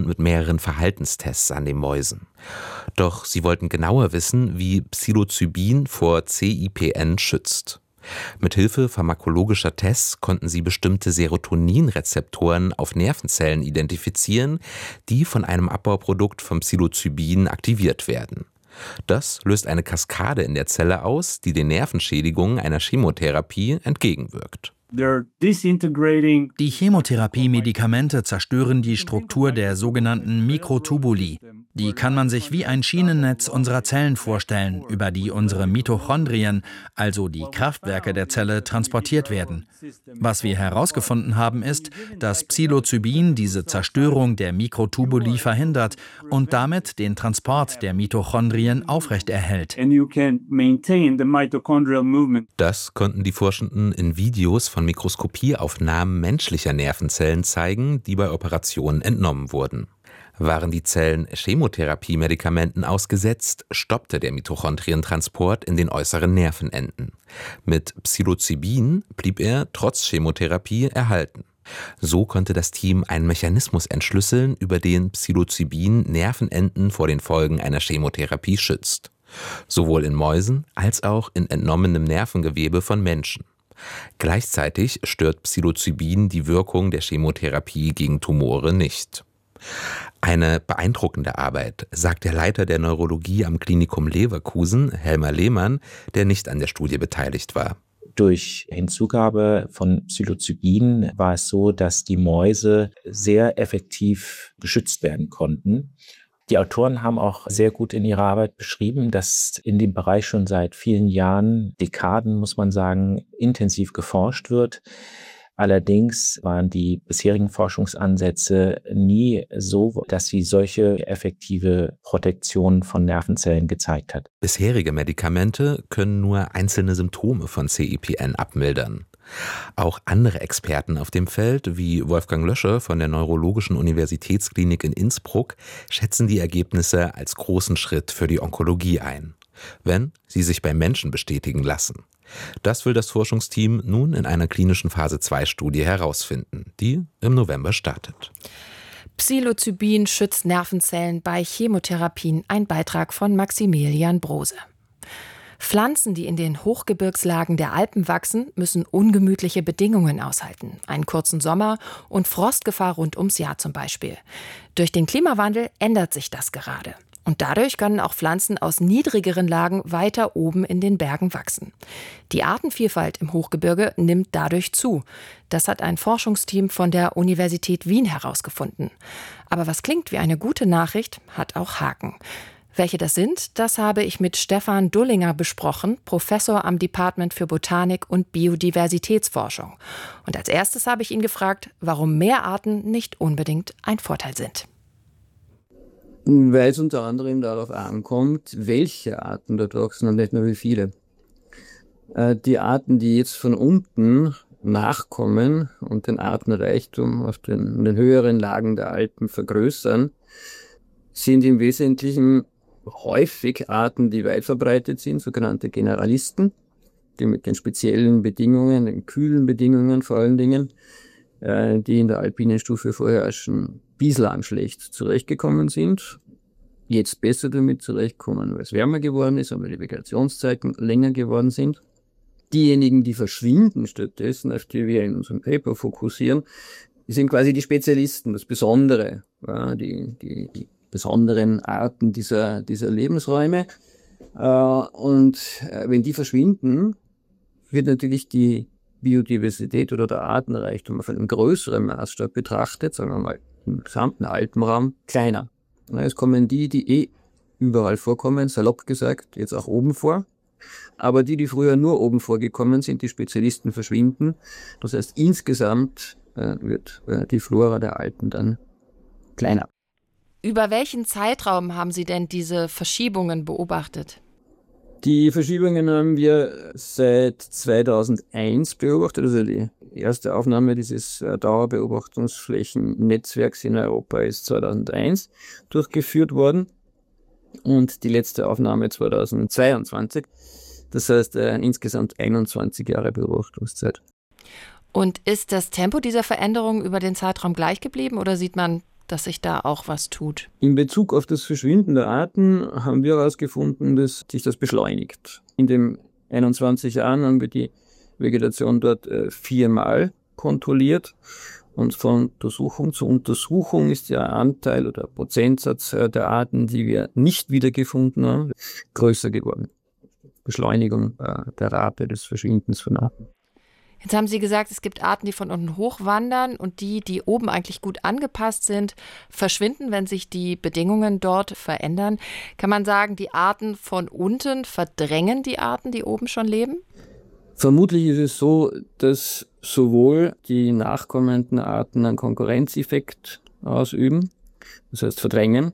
mit mehreren Verhaltenstests an den Mäusen. Doch sie wollten genauer wissen, wie Psilocybin vor CIPN schützt. Mithilfe pharmakologischer Tests konnten sie bestimmte Serotoninrezeptoren auf Nervenzellen identifizieren, die von einem Abbauprodukt von Psilocybin aktiviert werden. Das löst eine Kaskade in der Zelle aus, die den Nervenschädigungen einer Chemotherapie entgegenwirkt. Die Chemotherapie-Medikamente zerstören die Struktur der sogenannten Mikrotubuli. Die kann man sich wie ein Schienennetz unserer Zellen vorstellen, über die unsere Mitochondrien, also die Kraftwerke der Zelle, transportiert werden. Was wir herausgefunden haben, ist, dass Psilocybin diese Zerstörung der Mikrotubuli verhindert und damit den Transport der Mitochondrien aufrechterhält. Das konnten die Forschenden in Videos von Mikroskopieaufnahmen menschlicher Nervenzellen zeigen, die bei Operationen entnommen wurden. Waren die Zellen Chemotherapie-Medikamenten ausgesetzt, stoppte der Mitochondrientransport in den äußeren Nervenenden. Mit Psilocybin blieb er trotz Chemotherapie erhalten. So konnte das Team einen Mechanismus entschlüsseln, über den Psilocybin Nervenenden vor den Folgen einer Chemotherapie schützt. Sowohl in Mäusen als auch in entnommenem Nervengewebe von Menschen. Gleichzeitig stört Psilocybin die Wirkung der Chemotherapie gegen Tumore nicht. Eine beeindruckende Arbeit, sagt der Leiter der Neurologie am Klinikum Leverkusen, Helmer Lehmann, der nicht an der Studie beteiligt war. Durch Hinzugabe von Psilocybin war es so, dass die Mäuse sehr effektiv geschützt werden konnten. Die Autoren haben auch sehr gut in ihrer Arbeit beschrieben, dass in dem Bereich schon seit vielen Jahren, Dekaden muss man sagen, intensiv geforscht wird. Allerdings waren die bisherigen Forschungsansätze nie so, dass sie solche effektive Protektion von Nervenzellen gezeigt hat. Bisherige Medikamente können nur einzelne Symptome von CIPN abmildern. Auch andere Experten auf dem Feld, wie Wolfgang Lösche von der Neurologischen Universitätsklinik in Innsbruck, schätzen die Ergebnisse als großen Schritt für die Onkologie ein, wenn sie sich beim Menschen bestätigen lassen. Das will das Forschungsteam nun in einer klinischen Phase-2-Studie herausfinden, die im November startet. Psilocybin schützt Nervenzellen bei Chemotherapien. Ein Beitrag von Maximilian Brose. Pflanzen, die in den Hochgebirgslagen der Alpen wachsen, müssen ungemütliche Bedingungen aushalten. Einen kurzen Sommer und Frostgefahr rund ums Jahr zum Beispiel. Durch den Klimawandel ändert sich das gerade. Und dadurch können auch Pflanzen aus niedrigeren Lagen weiter oben in den Bergen wachsen. Die Artenvielfalt im Hochgebirge nimmt dadurch zu. Das hat ein Forschungsteam von der Universität Wien herausgefunden. Aber was klingt wie eine gute Nachricht, hat auch Haken. Welche das sind, das habe ich mit Stefan Dullinger besprochen, Professor am Department für Botanik und Biodiversitätsforschung. Und als erstes habe ich ihn gefragt, warum mehr Arten nicht unbedingt ein Vorteil sind. Weil es unter anderem darauf ankommt, welche Arten dort wachsen und nicht nur wie viele. Die Arten, die jetzt von unten nachkommen und den Artenreichtum auf den höheren Lagen der Alpen vergrößern, sind im Wesentlichen häufig Arten, die weit verbreitet sind, sogenannte Generalisten, die mit den speziellen Bedingungen, den kühlen Bedingungen vor allen Dingen, die in der alpinen Stufe vorherrschen, bislang schlecht zurechtgekommen sind, jetzt besser damit zurechtkommen, weil es wärmer geworden ist, aber die Vegetationszeiten länger geworden sind. Diejenigen, die verschwinden stattdessen, auf die wir in unserem Paper fokussieren, die sind quasi die Spezialisten, das Besondere, die besonderen Arten dieser Lebensräume. Und wenn die verschwinden, wird natürlich die Biodiversität oder der Artenreichtum auf einem größeren Maßstab betrachtet, sagen wir mal im gesamten Alpenraum, kleiner. Es kommen die überall vorkommen, salopp gesagt, jetzt auch oben vor. Aber die früher nur oben vorgekommen sind, die Spezialisten verschwinden. Das heißt, insgesamt wird die Flora der Alpen dann kleiner. Über welchen Zeitraum haben Sie denn diese Verschiebungen beobachtet? Die Verschiebungen haben wir seit 2001 beobachtet. Also die erste Aufnahme dieses Dauerbeobachtungsflächennetzwerks in Europa ist 2001 durchgeführt worden und die letzte Aufnahme 2022. Das heißt insgesamt 21 Jahre Beobachtungszeit. Und ist das Tempo dieser Veränderung über den Zeitraum gleich geblieben oder sieht man dass sich da auch was tut? In Bezug auf das Verschwinden der Arten haben wir herausgefunden, dass sich das beschleunigt. In den 21 Jahren haben wir die Vegetation dort 4-mal kontrolliert. Und von Untersuchung zu Untersuchung ist der Anteil oder Prozentsatz der Arten, die wir nicht wiedergefunden haben, größer geworden. Beschleunigung der Rate des Verschwindens von Arten. Jetzt haben Sie gesagt, es gibt Arten, die von unten hochwandern und die oben eigentlich gut angepasst sind, verschwinden, wenn sich die Bedingungen dort verändern. Kann man sagen, die Arten von unten verdrängen die Arten, die oben schon leben? Vermutlich ist es so, dass sowohl die nachkommenden Arten einen Konkurrenzeffekt ausüben, das heißt verdrängen,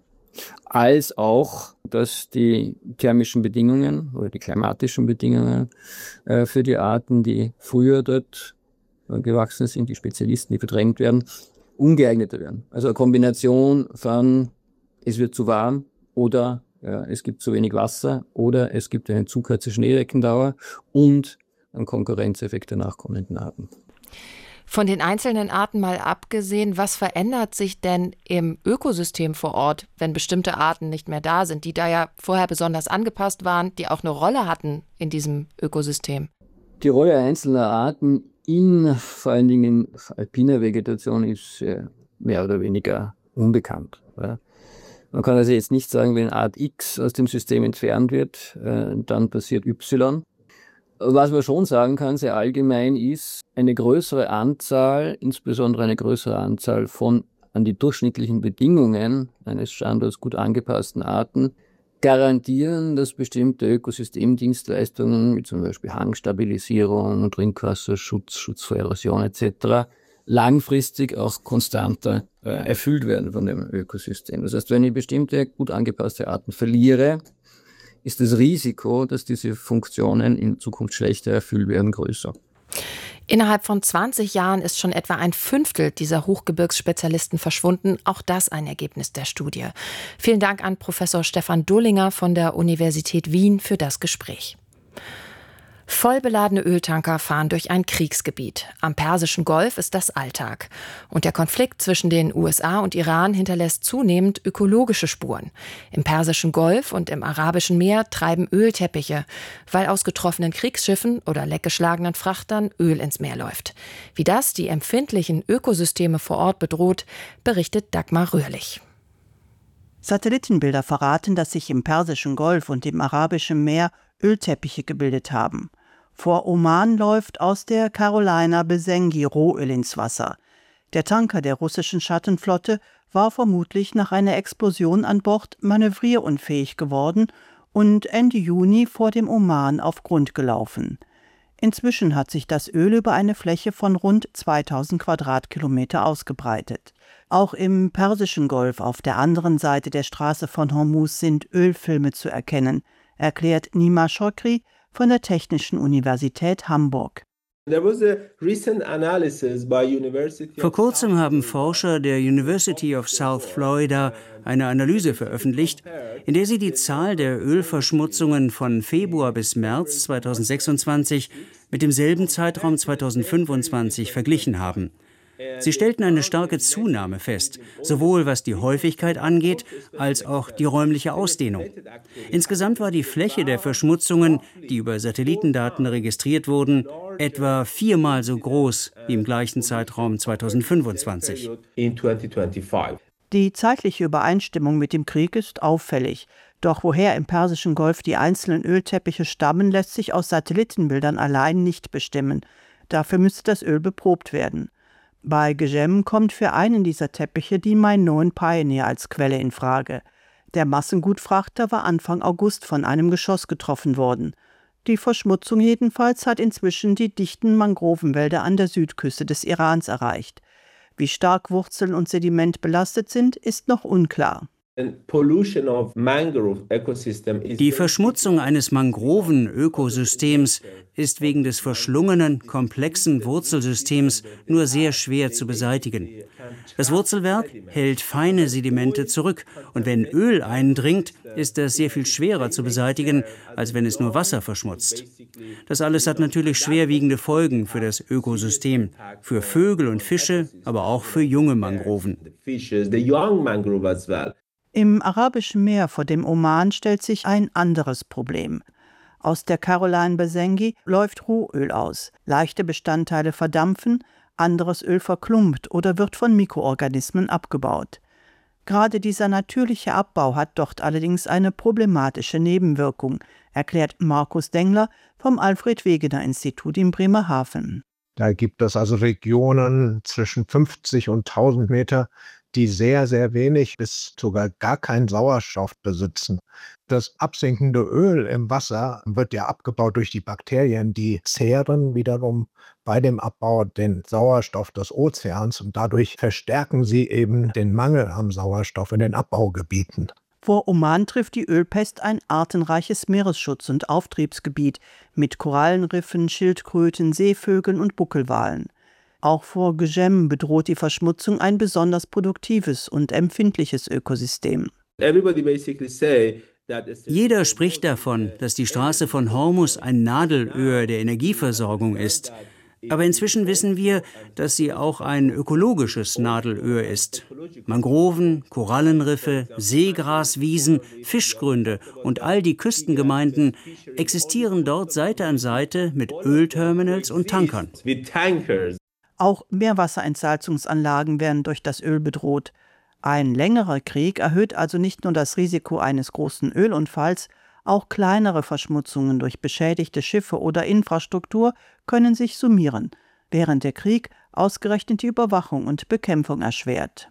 als auch, dass die thermischen Bedingungen oder die klimatischen Bedingungen für die Arten, die früher dort gewachsen sind, die Spezialisten, die verdrängt werden, ungeeigneter werden. Also eine Kombination von es wird zu warm oder es gibt zu wenig Wasser oder es gibt eine zu kurze Schneedeckendauer und einen Konkurrenzeffekt der nachkommenden Arten. Von den einzelnen Arten mal abgesehen, was verändert sich denn im Ökosystem vor Ort, wenn bestimmte Arten nicht mehr da sind, die da ja vorher besonders angepasst waren, die auch eine Rolle hatten in diesem Ökosystem? Die Rolle einzelner Arten vor allen Dingen in alpiner Vegetation ist mehr oder weniger unbekannt. Ja. Man kann also jetzt nicht sagen, wenn Art X aus dem System entfernt wird, dann passiert Y. Was man schon sagen kann, sehr allgemein ist, eine größere Anzahl, insbesondere eine größere Anzahl von an die durchschnittlichen Bedingungen eines Standorts gut angepassten Arten garantieren, dass bestimmte Ökosystemdienstleistungen, wie zum Beispiel Hangstabilisierung, Trinkwasserschutz, Schutz vor Erosion etc., langfristig auch konstanter erfüllt werden von dem Ökosystem. Das heißt, wenn ich bestimmte gut angepasste Arten verliere, ist das Risiko, dass diese Funktionen in Zukunft schlechter erfüllt werden, größer. Innerhalb von 20 Jahren ist schon etwa ein Fünftel dieser Hochgebirgsspezialisten verschwunden. Auch das ein Ergebnis der Studie. Vielen Dank an Professor Stefan Dullinger von der Universität Wien für das Gespräch. Vollbeladene Öltanker fahren durch ein Kriegsgebiet. Am Persischen Golf ist das Alltag. Und der Konflikt zwischen den USA und Iran hinterlässt zunehmend ökologische Spuren. Im Persischen Golf und im Arabischen Meer treiben Ölteppiche, weil aus getroffenen Kriegsschiffen oder leckgeschlagenen Frachtern Öl ins Meer läuft. Wie das die empfindlichen Ökosysteme vor Ort bedroht, berichtet Dagmar Röhrlich. Satellitenbilder verraten, dass sich im Persischen Golf und im Arabischen Meer Ölteppiche gebildet haben. Vor Oman läuft aus der Carolina Besengi Rohöl ins Wasser. Der Tanker der russischen Schattenflotte war vermutlich nach einer Explosion an Bord manövrierunfähig geworden und Ende Juni vor dem Oman auf Grund gelaufen. Inzwischen hat sich das Öl über eine Fläche von rund 2000 Quadratkilometer ausgebreitet. Auch im Persischen Golf auf der anderen Seite der Straße von Hormuz sind Ölfilme zu erkennen, erklärt Nima Chokri von der Technischen Universität Hamburg. Vor kurzem haben Forscher der University of South Florida eine Analyse veröffentlicht, in der sie die Zahl der Ölverschmutzungen von Februar bis März 2026 mit demselben Zeitraum 2025 verglichen haben. Sie stellten eine starke Zunahme fest, sowohl was die Häufigkeit angeht, als auch die räumliche Ausdehnung. Insgesamt war die Fläche der Verschmutzungen, die über Satellitendaten registriert wurden, etwa 4-mal so groß wie im gleichen Zeitraum 2025. Die zeitliche Übereinstimmung mit dem Krieg ist auffällig. Doch woher im Persischen Golf die einzelnen Ölteppiche stammen, lässt sich aus Satellitenbildern allein nicht bestimmen. Dafür müsste das Öl beprobt werden. Bei Gecem kommt für einen dieser Teppiche die Mine Pioneer als Quelle in Frage. Der Massengutfrachter war Anfang August von einem Geschoss getroffen worden. Die Verschmutzung jedenfalls hat inzwischen die dichten Mangrovenwälder an der Südküste des Irans erreicht. Wie stark Wurzeln und Sediment belastet sind, ist noch unklar. Die Verschmutzung eines Mangrovenökosystems ist wegen des verschlungenen, komplexen Wurzelsystems nur sehr schwer zu beseitigen. Das Wurzelwerk hält feine Sedimente zurück und wenn Öl eindringt, ist das sehr viel schwerer zu beseitigen, als wenn es nur Wasser verschmutzt. Das alles hat natürlich schwerwiegende Folgen für das Ökosystem, für Vögel und Fische, aber auch für junge Mangroven. Im Arabischen Meer vor dem Oman stellt sich ein anderes Problem. Aus der Caroline Basenji läuft Rohöl aus. Leichte Bestandteile verdampfen, anderes Öl verklumpt oder wird von Mikroorganismen abgebaut. Gerade dieser natürliche Abbau hat dort allerdings eine problematische Nebenwirkung, erklärt Markus Dengler vom Alfred-Wegener-Institut in Bremerhaven. Da gibt es also Regionen zwischen 50 und 1000 Meter, die sehr, sehr wenig bis sogar gar keinen Sauerstoff besitzen. Das absinkende Öl im Wasser wird ja abgebaut durch die Bakterien, die zehren wiederum bei dem Abbau den Sauerstoff des Ozeans und dadurch verstärken sie eben den Mangel am Sauerstoff in den Abbaugebieten. Vor Oman trifft die Ölpest ein artenreiches Meeresschutz- und Auftriebsgebiet mit Korallenriffen, Schildkröten, Seevögeln und Buckelwalen. Auch vor Gjem bedroht die Verschmutzung ein besonders produktives und empfindliches Ökosystem. Jeder spricht davon, dass die Straße von Hormuz ein Nadelöhr der Energieversorgung ist. Aber inzwischen wissen wir, dass sie auch ein ökologisches Nadelöhr ist. Mangroven, Korallenriffe, Seegraswiesen, Fischgründe und all die Küstengemeinden existieren dort Seite an Seite mit Ölterminals und Tankern. Auch Meerwasserentsalzungsanlagen werden durch das Öl bedroht. Ein längerer Krieg erhöht also nicht nur das Risiko eines großen Ölunfalls, auch kleinere Verschmutzungen durch beschädigte Schiffe oder Infrastruktur können sich summieren, während der Krieg ausgerechnet die Überwachung und Bekämpfung erschwert.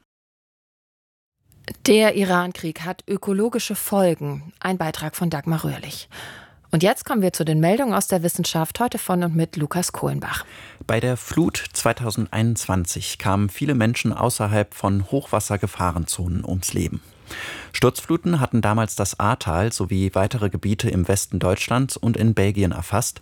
Der Iran-Krieg hat ökologische Folgen. Ein Beitrag von Dagmar Röhrlich. Und jetzt kommen wir zu den Meldungen aus der Wissenschaft, heute von und mit Lukas Kohlenbach. Bei der Flut 2021 kamen viele Menschen außerhalb von Hochwassergefahrenzonen ums Leben. Sturzfluten hatten damals das Ahrtal sowie weitere Gebiete im Westen Deutschlands und in Belgien erfasst.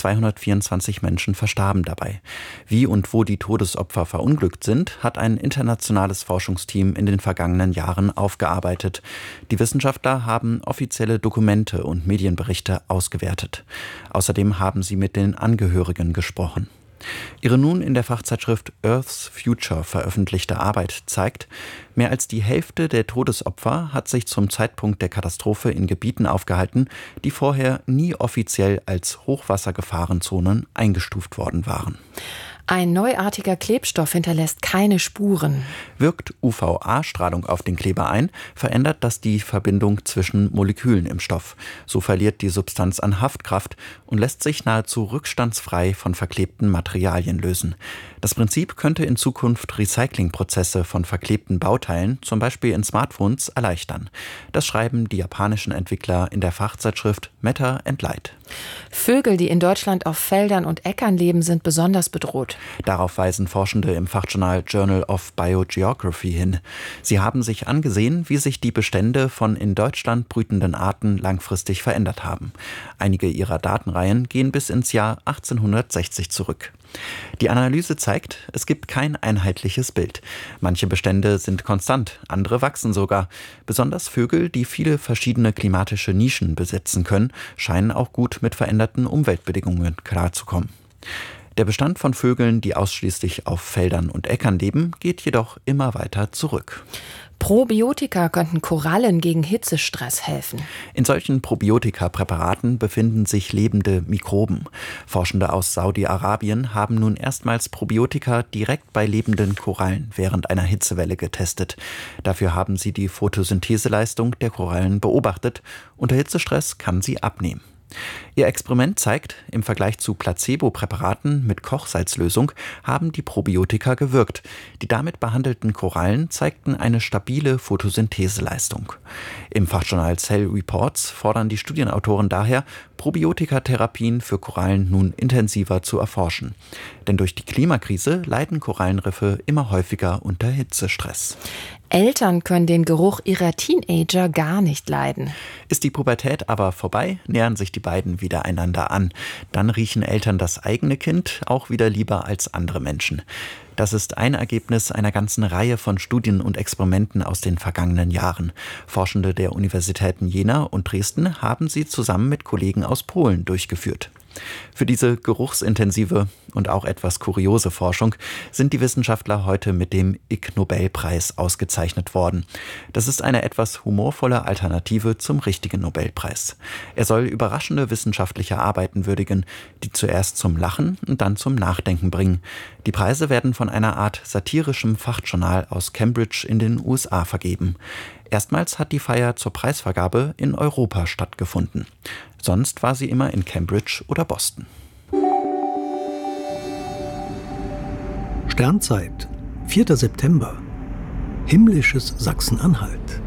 224 Menschen verstarben dabei. Wie und wo die Todesopfer verunglückt sind, hat ein internationales Forschungsteam in den vergangenen Jahren aufgearbeitet. Die Wissenschaftler haben offizielle Dokumente und Medienberichte ausgewertet. Außerdem haben sie mit den Angehörigen gesprochen. Ihre nun in der Fachzeitschrift Earth's Future veröffentlichte Arbeit zeigt, mehr als die Hälfte der Todesopfer hat sich zum Zeitpunkt der Katastrophe in Gebieten aufgehalten, die vorher nie offiziell als Hochwassergefahrenzonen eingestuft worden waren. Ein neuartiger Klebstoff hinterlässt keine Spuren. Wirkt UVA-Strahlung auf den Kleber ein, verändert das die Verbindung zwischen Molekülen im Stoff. So verliert die Substanz an Haftkraft und lässt sich nahezu rückstandsfrei von verklebten Materialien lösen. Das Prinzip könnte in Zukunft Recyclingprozesse von verklebten Bauteilen, zum Beispiel in Smartphones, erleichtern. Das schreiben die japanischen Entwickler in der Fachzeitschrift Matter & Light. Vögel, die in Deutschland auf Feldern und Äckern leben, sind besonders bedroht. Darauf weisen Forschende im Fachjournal Journal of Biogeography hin. Sie haben sich angesehen, wie sich die Bestände von in Deutschland brütenden Arten langfristig verändert haben. Einige ihrer Datenreihen gehen bis ins Jahr 1860 zurück. Die Analyse zeigt, es gibt kein einheitliches Bild. Manche Bestände sind konstant, andere wachsen sogar. Besonders Vögel, die viele verschiedene klimatische Nischen besitzen können, scheinen auch gut mit veränderten Umweltbedingungen klarzukommen. Der Bestand von Vögeln, die ausschließlich auf Feldern und Äckern leben, geht jedoch immer weiter zurück. Probiotika könnten Korallen gegen Hitzestress helfen. In solchen Probiotika-Präparaten befinden sich lebende Mikroben. Forschende aus Saudi-Arabien haben nun erstmals Probiotika direkt bei lebenden Korallen während einer Hitzewelle getestet. Dafür haben sie die Photosyntheseleistung der Korallen beobachtet. Unter Hitzestress kann sie abnehmen. Ihr Experiment zeigt, im Vergleich zu Placebo-Präparaten mit Kochsalzlösung haben die Probiotika gewirkt. Die damit behandelten Korallen zeigten eine stabile Photosyntheseleistung. Im Fachjournal Cell Reports fordern die Studienautoren daher, Probiotikatherapien für Korallen nun intensiver zu erforschen. Denn durch die Klimakrise leiden Korallenriffe immer häufiger unter Hitzestress. Eltern können den Geruch ihrer Teenager gar nicht leiden. Ist die Pubertät aber vorbei, nähern sich die beiden wieder einander an. Dann riechen Eltern das eigene Kind auch wieder lieber als andere Menschen. Das ist ein Ergebnis einer ganzen Reihe von Studien und Experimenten aus den vergangenen Jahren. Forschende der Universitäten Jena und Dresden haben sie zusammen mit Kollegen aus Polen durchgeführt. Für diese geruchsintensive und auch etwas kuriose Forschung sind die Wissenschaftler heute mit dem Ig-Nobelpreis ausgezeichnet worden. Das ist eine etwas humorvolle Alternative zum richtigen Nobelpreis. Er soll überraschende wissenschaftliche Arbeiten würdigen, die zuerst zum Lachen und dann zum Nachdenken bringen. Die Preise werden von einer Art satirischem Fachjournal aus Cambridge in den USA vergeben. Erstmals hat die Feier zur Preisvergabe in Europa stattgefunden. Sonst war sie immer in Cambridge oder Boston. Sternzeit, 4. September. Himmlisches Sachsen-Anhalt.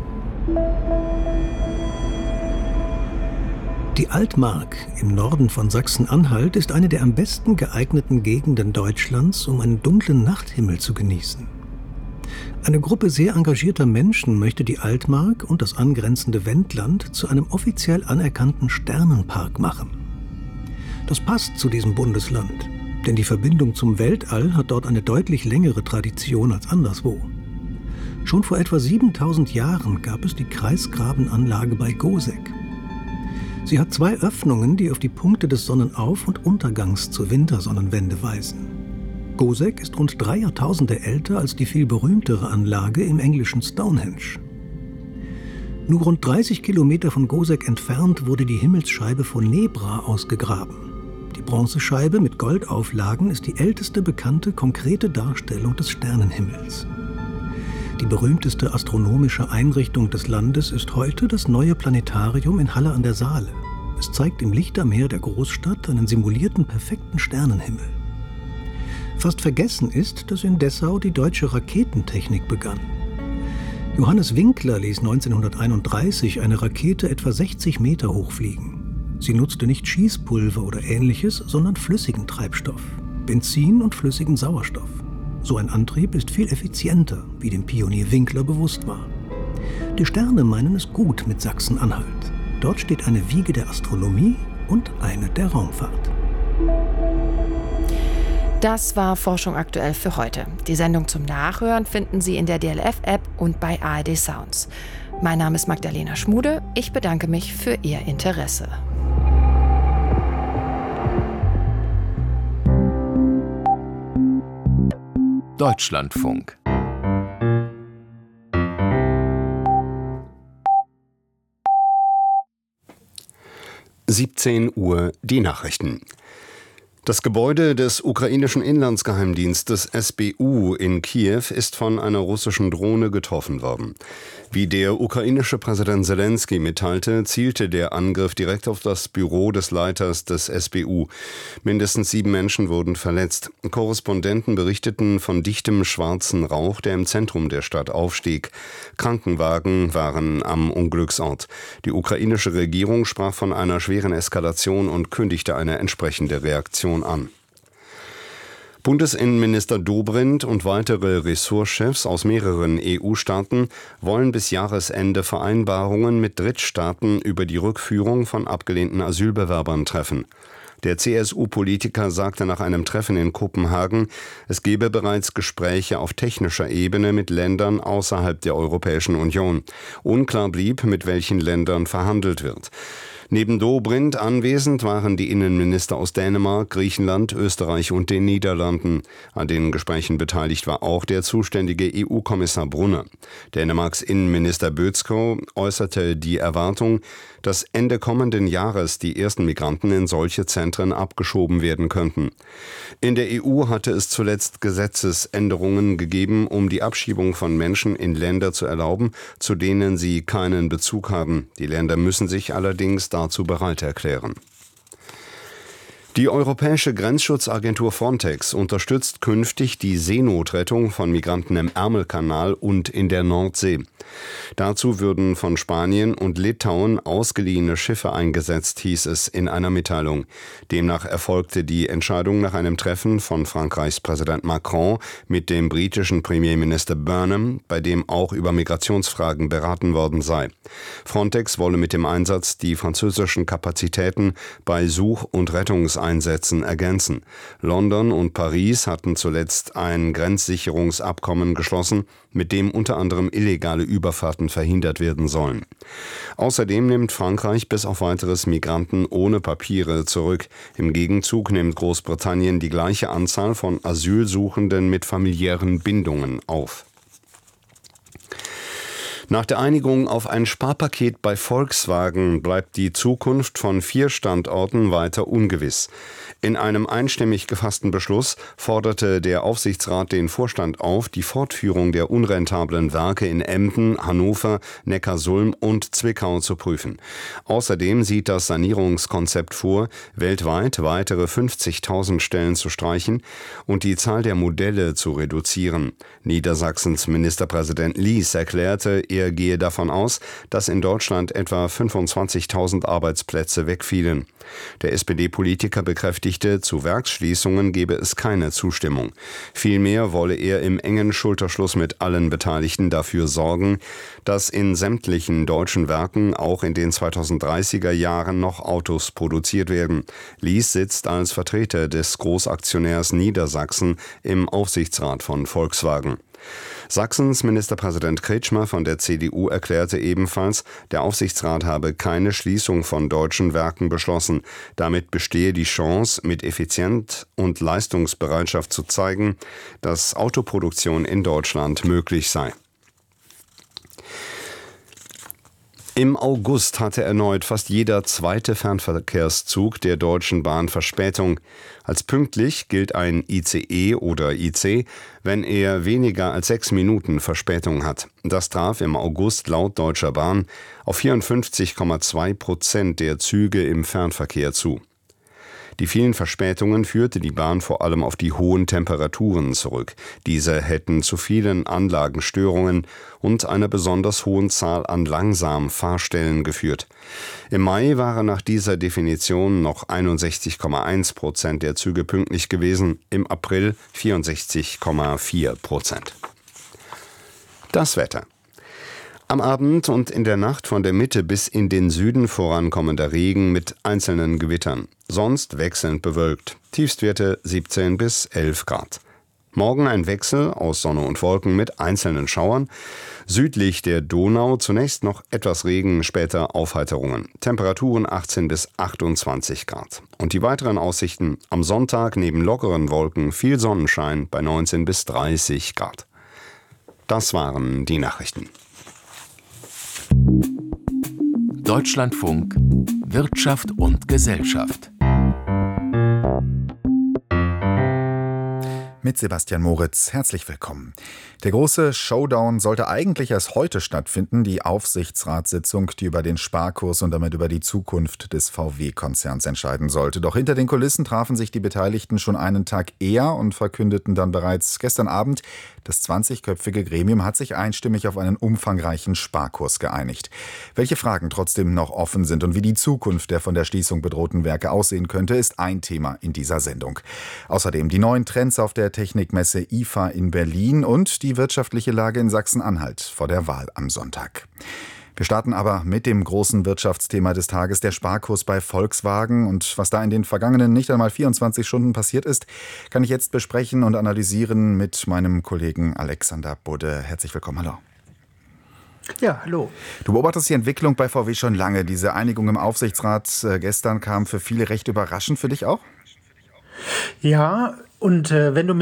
Die Altmark im Norden von Sachsen-Anhalt ist eine der am besten geeigneten Gegenden Deutschlands, um einen dunklen Nachthimmel zu genießen. Eine Gruppe sehr engagierter Menschen möchte die Altmark und das angrenzende Wendland zu einem offiziell anerkannten Sternenpark machen. Das passt zu diesem Bundesland, denn die Verbindung zum Weltall hat dort eine deutlich längere Tradition als anderswo. Schon vor etwa 7000 Jahren gab es die Kreisgrabenanlage bei Goseck. Sie hat 2 Öffnungen, die auf die Punkte des Sonnenauf- und Untergangs zur Wintersonnenwende weisen. Goseck ist rund 3 Jahrtausende älter als die viel berühmtere Anlage im englischen Stonehenge. Nur rund 30 Kilometer von Goseck entfernt wurde die Himmelsscheibe von Nebra ausgegraben. Die Bronzescheibe mit Goldauflagen ist die älteste bekannte konkrete Darstellung des Sternenhimmels. Die berühmteste astronomische Einrichtung des Landes ist heute das neue Planetarium in Halle an der Saale. Es zeigt im Lichtermeer der Großstadt einen simulierten perfekten Sternenhimmel. Fast vergessen ist, dass in Dessau die deutsche Raketentechnik begann. Johannes Winkler ließ 1931 eine Rakete etwa 60 Meter hoch fliegen. Sie nutzte nicht Schießpulver oder Ähnliches, sondern flüssigen Treibstoff, Benzin und flüssigen Sauerstoff. So ein Antrieb ist viel effizienter, wie dem Pionier Winkler bewusst war. Die Sterne meinen es gut mit Sachsen-Anhalt. Dort steht eine Wiege der Astronomie und eine der Raumfahrt. Das war Forschung aktuell für heute. Die Sendung zum Nachhören finden Sie in der DLF-App und bei ARD Sounds. Mein Name ist Magdalena Schmude. Ich bedanke mich für Ihr Interesse. Deutschlandfunk. (17 Uhr) die Nachrichten. Das Gebäude des ukrainischen Inlandsgeheimdienstes SBU in Kiew ist von einer russischen Drohne getroffen worden. Wie der ukrainische Präsident Selenskyj mitteilte, zielte der Angriff direkt auf das Büro des Leiters des SBU. Mindestens 7 Menschen wurden verletzt. Korrespondenten berichteten von dichtem schwarzen Rauch, der im Zentrum der Stadt aufstieg. Krankenwagen waren am Unglücksort. Die ukrainische Regierung sprach von einer schweren Eskalation und kündigte eine entsprechende Reaktion an. Bundesinnenminister Dobrindt und weitere Ressortchefs aus mehreren EU-Staaten wollen bis Jahresende Vereinbarungen mit Drittstaaten über die Rückführung von abgelehnten Asylbewerbern treffen. Der CSU-Politiker sagte nach einem Treffen in Kopenhagen, es gebe bereits Gespräche auf technischer Ebene mit Ländern außerhalb der Europäischen Union. Unklar blieb, mit welchen Ländern verhandelt wird. Neben Dobrindt anwesend waren die Innenminister aus Dänemark, Griechenland, Österreich und den Niederlanden. An den Gesprächen beteiligt war auch der zuständige EU-Kommissar Brunner. Dänemarks Innenminister Bødskov äußerte die Erwartung, dass Ende kommenden Jahres die ersten Migranten in solche Zentren abgeschoben werden könnten. In der EU hatte es zuletzt Gesetzesänderungen gegeben, um die Abschiebung von Menschen in Länder zu erlauben, zu denen sie keinen Bezug haben. Die Länder müssen sich allerdings dazu bereit erklären. Die Europäische Grenzschutzagentur Frontex unterstützt künftig die Seenotrettung von Migranten im Ärmelkanal und in der Nordsee. Dazu würden von Spanien und Litauen ausgeliehene Schiffe eingesetzt, hieß es in einer Mitteilung. Demnach erfolgte die Entscheidung nach einem Treffen von Frankreichs Präsident Macron mit dem britischen Premierminister Burnham, bei dem auch über Migrationsfragen beraten worden sei. Frontex wolle mit dem Einsatz die französischen Kapazitäten bei Such- und Rettungseinsätzen ergänzen. London und Paris hatten zuletzt ein Grenzsicherungsabkommen geschlossen, mit dem unter anderem illegale Überfahrten verhindert werden sollen. Außerdem nimmt Frankreich bis auf weiteres Migranten ohne Papiere zurück. Im Gegenzug nimmt Großbritannien die gleiche Anzahl von Asylsuchenden mit familiären Bindungen auf. Nach der Einigung auf ein Sparpaket bei Volkswagen bleibt die Zukunft von 4 Standorten weiter ungewiss. In einem einstimmig gefassten Beschluss forderte der Aufsichtsrat den Vorstand auf, die Fortführung der unrentablen Werke in Emden, Hannover, Neckarsulm und Zwickau zu prüfen. Außerdem sieht das Sanierungskonzept vor, weltweit weitere 50.000 Stellen zu streichen und die Zahl der Modelle zu reduzieren. Niedersachsens Ministerpräsident Lies erklärte, er gehe davon aus, dass in Deutschland etwa 25.000 Arbeitsplätze wegfielen. Der SPD-Politiker bekräftigte, zu Werksschließungen gebe es keine Zustimmung. Vielmehr wolle er im engen Schulterschluss mit allen Beteiligten dafür sorgen, dass in sämtlichen deutschen Werken auch in den 2030er Jahren noch Autos produziert werden. Lies sitzt als Vertreter des Großaktionärs Niedersachsen im Aufsichtsrat von Volkswagen. Sachsens Ministerpräsident Kretschmer von der CDU erklärte ebenfalls, der Aufsichtsrat habe keine Schließung von deutschen Werken beschlossen. Damit bestehe die Chance, mit Effizienz und Leistungsbereitschaft zu zeigen, dass Autoproduktion in Deutschland möglich sei. Im August hatte erneut fast jeder zweite Fernverkehrszug der Deutschen Bahn Verspätung. Als pünktlich gilt ein ICE oder IC, wenn er weniger als 6 Minuten Verspätung hat. Das traf im August laut Deutscher Bahn auf 54,2% der Züge im Fernverkehr zu. Die vielen Verspätungen führte die Bahn vor allem auf die hohen Temperaturen zurück. Diese hätten zu vielen Anlagenstörungen und einer besonders hohen Zahl an Langsamfahrstellen geführt. Im Mai waren nach dieser Definition noch 61,1% der Züge pünktlich gewesen, im April 64,4%. Das Wetter. Am Abend und in der Nacht von der Mitte bis in den Süden vorankommender Regen mit einzelnen Gewittern. Sonst wechselnd bewölkt. Tiefstwerte 17 bis 11 Grad. Morgen ein Wechsel aus Sonne und Wolken mit einzelnen Schauern. Südlich der Donau zunächst noch etwas Regen, später Aufheiterungen. Temperaturen 18 bis 28 Grad. Und die weiteren Aussichten: am Sonntag neben lockeren Wolken viel Sonnenschein bei 19 bis 30 Grad. Das waren die Nachrichten. Deutschlandfunk Wirtschaft und Gesellschaft. Mit Sebastian Moritz, herzlich willkommen. Der große Showdown sollte eigentlich erst heute stattfinden, die Aufsichtsratssitzung, die über den Sparkurs und damit über die Zukunft des VW-Konzerns entscheiden sollte. Doch hinter den Kulissen trafen sich die Beteiligten schon einen Tag eher und verkündeten dann bereits gestern Abend, das 20-köpfige Gremium hat sich einstimmig auf einen umfangreichen Sparkurs geeinigt. Welche Fragen trotzdem noch offen sind und wie die Zukunft der von der Schließung bedrohten Werke aussehen könnte, ist ein Thema in dieser Sendung. Außerdem die neuen Trends auf der Technikmesse IFA in Berlin und die wirtschaftliche Lage in Sachsen-Anhalt vor der Wahl am Sonntag. Wir starten aber mit dem großen Wirtschaftsthema des Tages, der Sparkurs bei Volkswagen. Und was da in den vergangenen nicht einmal 24 Stunden passiert ist, kann ich jetzt besprechen und analysieren mit meinem Kollegen Alexander Budde. Herzlich willkommen, hallo. Ja, hallo. Du beobachtest die Entwicklung bei VW schon lange. Diese Einigung im Aufsichtsrat gestern kam für viele recht überraschend, für dich auch? Ja, und wenn du mich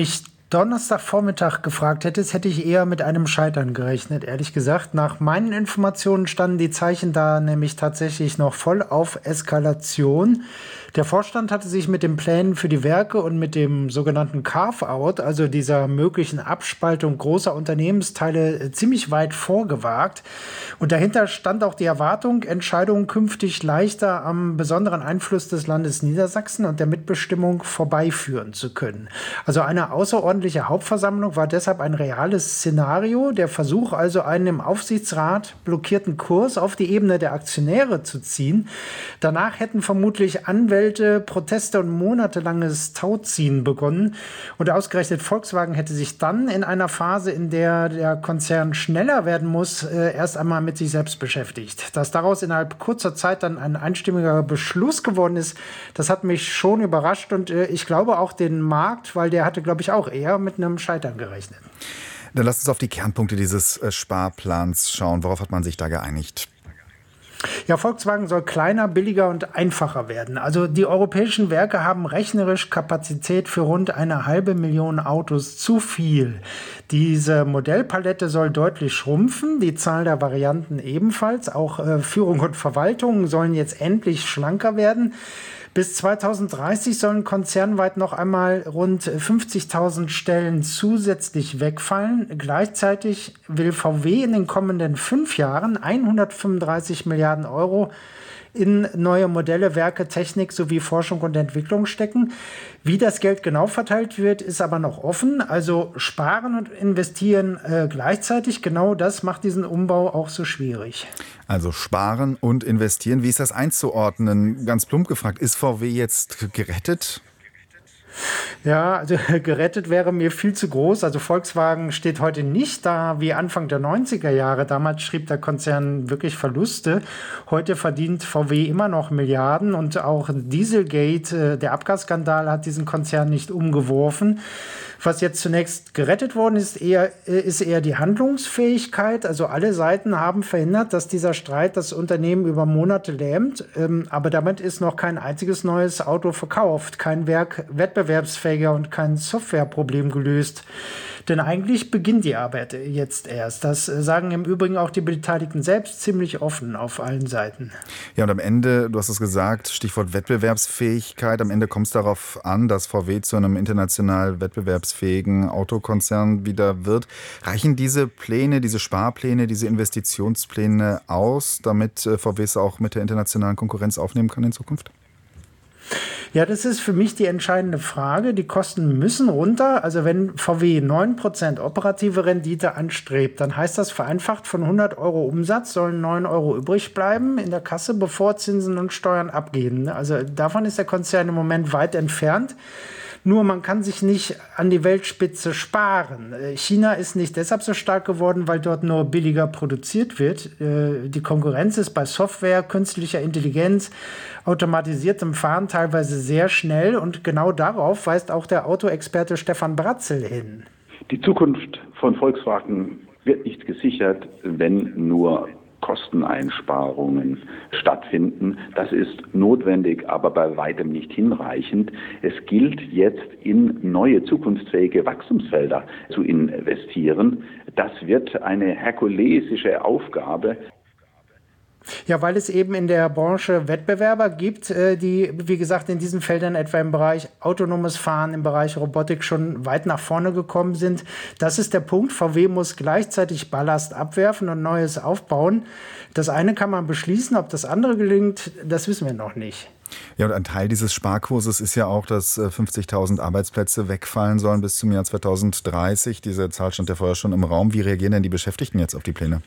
Donnerstagvormittag gefragt hättest, hätte ich eher mit einem Scheitern gerechnet, ehrlich gesagt. Nach meinen Informationen standen die Zeichen da nämlich tatsächlich noch voll auf Eskalation. Der Vorstand hatte sich mit den Plänen für die Werke und mit dem sogenannten Carve-out, also dieser möglichen Abspaltung großer Unternehmensteile, ziemlich weit vorgewagt. Und dahinter stand auch die Erwartung, Entscheidungen künftig leichter am besonderen Einfluss des Landes Niedersachsen und der Mitbestimmung vorbeiführen zu können. Also eine außerordentliche Hauptversammlung war deshalb ein reales Szenario. Der Versuch also, einen im Aufsichtsrat blockierten Kurs auf die Ebene der Aktionäre zu ziehen. Danach hätten vermutlich Anwälte, Proteste und monatelanges Tauziehen begonnen. Und ausgerechnet Volkswagen hätte sich dann in einer Phase, in der der Konzern schneller werden muss, erst einmal mit sich selbst beschäftigt. Dass daraus innerhalb kurzer Zeit dann ein einstimmiger Beschluss geworden ist, das hat mich schon überrascht und ich glaube auch den Markt, weil der hatte, glaube ich, auch eher mit einem Scheitern gerechnet. Dann lasst uns auf die Kernpunkte dieses Sparplans schauen. Worauf hat man sich da geeinigt? Ja, Volkswagen soll kleiner, billiger und einfacher werden. Also die europäischen Werke haben rechnerisch Kapazität für rund 500.000 Autos zu viel. Diese Modellpalette soll deutlich schrumpfen, die Zahl der Varianten ebenfalls. Auch Führung und Verwaltung sollen jetzt endlich schlanker werden. Bis 2030 sollen konzernweit noch einmal rund 50.000 Stellen zusätzlich wegfallen. Gleichzeitig will VW in den kommenden 5 Jahren 135 Milliarden Euro in neue Modelle, Werke, Technik sowie Forschung und Entwicklung stecken. Wie das Geld genau verteilt wird, ist aber noch offen. Also sparen und investieren gleichzeitig, genau das macht diesen Umbau auch so schwierig. Also sparen und investieren. Wie ist das einzuordnen? Ganz plump gefragt, ist VW jetzt gerettet? Ja, also gerettet wäre mir viel zu groß. Also Volkswagen steht heute nicht da wie Anfang der 90er Jahre. Damals schrieb der Konzern wirklich Verluste. Heute verdient VW immer noch Milliarden und auch Dieselgate, der Abgasskandal, hat diesen Konzern nicht umgeworfen. Was jetzt zunächst gerettet worden ist eher die Handlungsfähigkeit. Also alle Seiten haben verhindert, dass dieser Streit das Unternehmen über Monate lähmt. Aber damit ist noch kein einziges neues Auto verkauft, kein Werk wettbewerbsfähiger und kein Softwareproblem gelöst. Denn eigentlich beginnt die Arbeit jetzt erst. Das sagen im Übrigen auch die Beteiligten selbst ziemlich offen auf allen Seiten. Ja, und am Ende, du hast es gesagt, Stichwort Wettbewerbsfähigkeit. Am Ende kommt es darauf an, dass VW zu einem international wettbewerbsfähigen Autokonzern wieder wird. Reichen diese Pläne, diese Sparpläne, diese Investitionspläne aus, damit VW es auch mit der internationalen Konkurrenz aufnehmen kann in Zukunft? Ja, das ist für mich die entscheidende Frage. Die Kosten müssen runter. Also wenn VW 9% operative Rendite anstrebt, dann heißt das vereinfacht, von 100 Euro Umsatz sollen 9 Euro übrig bleiben in der Kasse, bevor Zinsen und Steuern abgehen. Also davon ist der Konzern im Moment weit entfernt. Nur man kann sich nicht an die Weltspitze sparen. China ist nicht deshalb so stark geworden, weil dort nur billiger produziert wird. Die Konkurrenz ist bei Software, künstlicher Intelligenz, automatisiertem Fahren teilweise sehr schnell. Und genau darauf weist auch der Autoexperte Stefan Bratzel hin. Die Zukunft von Volkswagen wird nicht gesichert, wenn nur Kosteneinsparungen stattfinden. Das ist notwendig, aber bei weitem nicht hinreichend. Es gilt jetzt, in neue zukunftsfähige Wachstumsfelder zu investieren. Das wird eine herkulesische Aufgabe. Ja, weil es eben in der Branche Wettbewerber gibt, die, wie gesagt, in diesen Feldern etwa im Bereich autonomes Fahren, im Bereich Robotik schon weit nach vorne gekommen sind. Das ist der Punkt. VW muss gleichzeitig Ballast abwerfen und Neues aufbauen. Das eine kann man beschließen, ob das andere gelingt, das wissen wir noch nicht. Ja, und ein Teil dieses Sparkurses ist ja auch, dass 50.000 Arbeitsplätze wegfallen sollen bis zum Jahr 2030. Diese Zahl stand ja vorher schon im Raum. Wie reagieren denn die Beschäftigten jetzt auf die Pläne?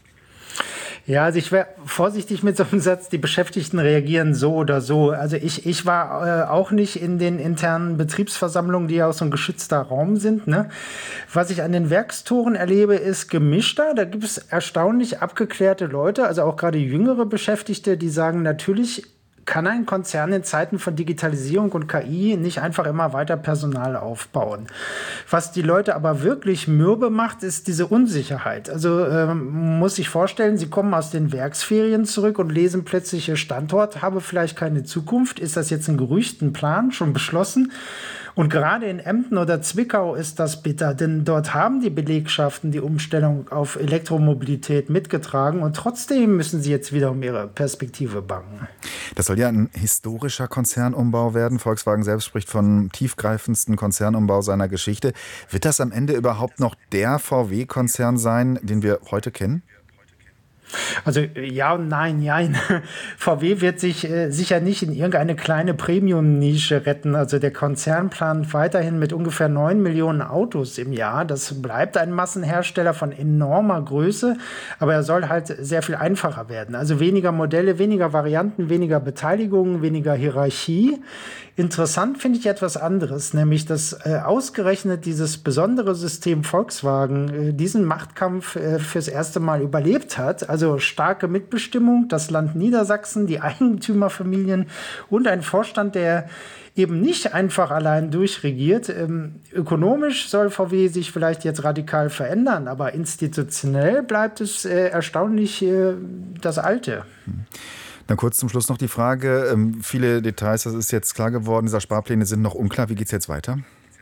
Ja, also ich wäre vorsichtig mit so einem Satz, die Beschäftigten reagieren so oder so. Also ich war auch nicht in den internen Betriebsversammlungen, die ja auch so ein geschützter Raum sind. Ne? Was ich an den Werkstoren erlebe, ist gemischter. Da gibt es erstaunlich abgeklärte Leute, also auch gerade jüngere Beschäftigte, die sagen, natürlich kann ein Konzern in Zeiten von Digitalisierung und KI nicht einfach immer weiter Personal aufbauen. Was die Leute aber wirklich mürbe macht, ist diese Unsicherheit. Also muss sich vorstellen, sie kommen aus den Werksferien zurück und lesen plötzlich, ihr Standort habe vielleicht keine Zukunft. Ist das jetzt ein Gerücht, ein Plan, schon beschlossen? Und gerade in Emden oder Zwickau ist das bitter, denn dort haben die Belegschaften die Umstellung auf Elektromobilität mitgetragen und trotzdem müssen sie jetzt wieder um ihre Perspektive bangen. Das soll ja ein historischer Konzernumbau werden. Volkswagen selbst spricht vom tiefgreifendsten Konzernumbau seiner Geschichte. Wird das am Ende überhaupt noch der VW-Konzern sein, den wir heute kennen? Also ja und nein, nein. VW wird sich sicher nicht in irgendeine kleine Premium-Nische retten. Also der Konzern plant weiterhin mit ungefähr 9 Millionen Autos im Jahr. Das bleibt ein Massenhersteller von enormer Größe, aber er soll halt sehr viel einfacher werden. Also weniger Modelle, weniger Varianten, weniger Beteiligungen, weniger Hierarchie. Interessant finde ich etwas anderes, nämlich dass ausgerechnet dieses besondere System Volkswagen diesen Machtkampf fürs erste Mal überlebt hat. Also starke Mitbestimmung, das Land Niedersachsen, die Eigentümerfamilien und ein Vorstand, der eben nicht einfach allein durchregiert. Ökonomisch soll VW sich vielleicht jetzt radikal verändern, aber institutionell bleibt es erstaunlich das Alte. Dann kurz zum Schluss noch die Frage, viele Details, das ist jetzt klar geworden, dieser Sparpläne sind noch unklar. Wie geht es jetzt weiter?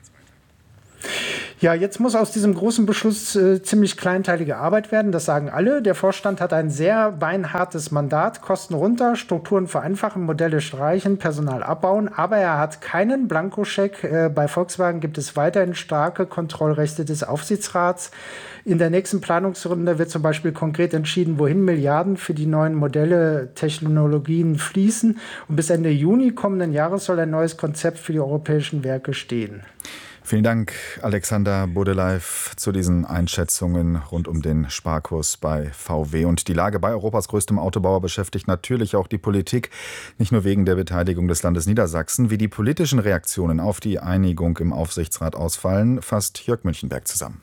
Ja, jetzt muss aus diesem großen Beschluss ziemlich kleinteilige Arbeit werden, das sagen alle. Der Vorstand hat ein sehr beinhartes Mandat, Kosten runter, Strukturen vereinfachen, Modelle streichen, Personal abbauen, aber er hat keinen Blankoscheck. Bei Volkswagen gibt es weiterhin starke Kontrollrechte des Aufsichtsrats. In der nächsten Planungsrunde wird zum Beispiel konkret entschieden, wohin Milliarden für die neuen Modelle, Technologien fließen. Und bis Ende Juni kommenden Jahres soll ein neues Konzept für die europäischen Werke stehen. Vielen Dank, Alexander Bodeleif, zu diesen Einschätzungen rund um den Sparkurs bei VW. Und die Lage bei Europas größtem Autobauer beschäftigt natürlich auch die Politik, nicht nur wegen der Beteiligung des Landes Niedersachsen. Wie die politischen Reaktionen auf die Einigung im Aufsichtsrat ausfallen, fasst Jörg Münchenberg zusammen.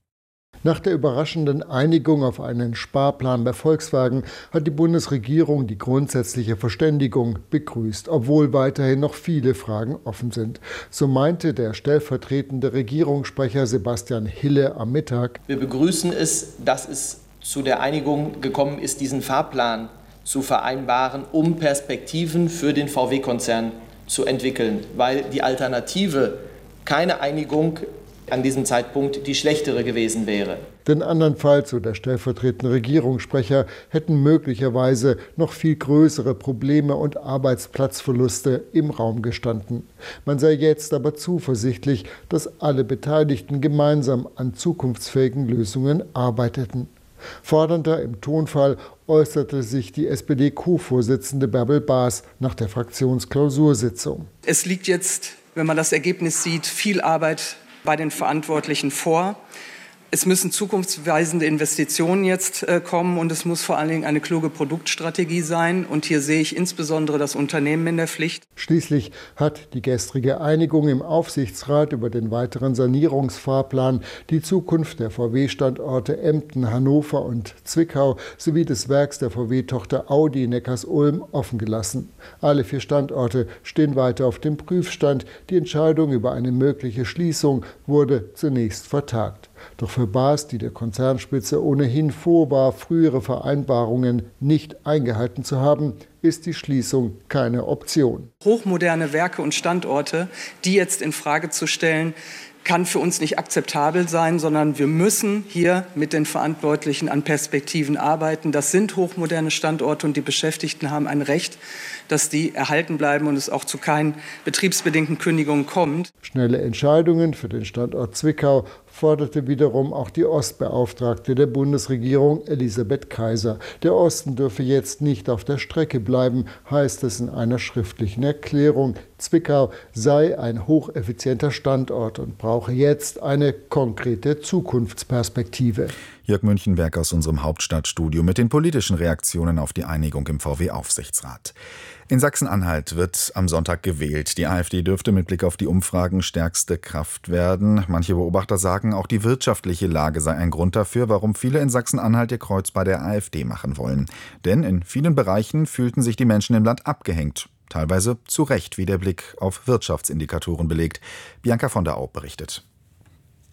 Nach der überraschenden Einigung auf einen Sparplan bei Volkswagen hat die Bundesregierung die grundsätzliche Verständigung begrüßt, obwohl weiterhin noch viele Fragen offen sind. So meinte der stellvertretende Regierungssprecher Sebastian Hille am Mittag. Wir begrüßen es, dass es zu der Einigung gekommen ist, diesen Fahrplan zu vereinbaren, um Perspektiven für den VW-Konzern zu entwickeln, weil die Alternative, keine Einigung, an diesem Zeitpunkt die schlechtere gewesen wäre. Denn andernfalls, so der stellvertretende Regierungssprecher, hätten möglicherweise noch viel größere Probleme und Arbeitsplatzverluste im Raum gestanden. Man sei jetzt aber zuversichtlich, dass alle Beteiligten gemeinsam an zukunftsfähigen Lösungen arbeiteten. Fordernder im Tonfall äußerte sich die SPD-Co-Vorsitzende Bärbel Baas nach der Fraktionsklausursitzung. Es liegt jetzt, wenn man das Ergebnis sieht, viel Arbeit bei den Verantwortlichen vor. Es müssen zukunftsweisende Investitionen jetzt kommen und es muss vor allen Dingen eine kluge Produktstrategie sein. Und hier sehe ich insbesondere das Unternehmen in der Pflicht. Schließlich hat die gestrige Einigung im Aufsichtsrat über den weiteren Sanierungsfahrplan die Zukunft der VW-Standorte Emden, Hannover und Zwickau sowie des Werks der VW-Tochter Audi Neckarsulm offen gelassen. Alle 4 Standorte stehen weiter auf dem Prüfstand. Die Entscheidung über eine mögliche Schließung wurde zunächst vertagt. Doch für Baas, die der Konzernspitze ohnehin vorwarf, frühere Vereinbarungen nicht eingehalten zu haben, ist die Schließung keine Option. Hochmoderne Werke und Standorte, die jetzt in Frage zu stellen, kann für uns nicht akzeptabel sein, sondern wir müssen hier mit den Verantwortlichen an Perspektiven arbeiten. Das sind hochmoderne Standorte und die Beschäftigten haben ein Recht, dass die erhalten bleiben und es auch zu keinen betriebsbedingten Kündigungen kommt. Schnelle Entscheidungen für den Standort Zwickau forderte wiederum auch die Ostbeauftragte der Bundesregierung Elisabeth Kaiser. Der Osten dürfe jetzt nicht auf der Strecke bleiben, heißt es in einer schriftlichen Erklärung. Zwickau sei ein hocheffizienter Standort und brauche jetzt eine konkrete Zukunftsperspektive. Jörg Münchenberg aus unserem Hauptstadtstudio mit den politischen Reaktionen auf die Einigung im VW-Aufsichtsrat. In Sachsen-Anhalt wird am Sonntag gewählt. Die AfD dürfte mit Blick auf die Umfragen stärkste Kraft werden. Manche Beobachter sagen, auch die wirtschaftliche Lage sei ein Grund dafür, warum viele in Sachsen-Anhalt ihr Kreuz bei der AfD machen wollen. Denn in vielen Bereichen fühlten sich die Menschen im Land abgehängt. Teilweise zu Recht, wie der Blick auf Wirtschaftsindikatoren belegt. Bianca von der Au berichtet.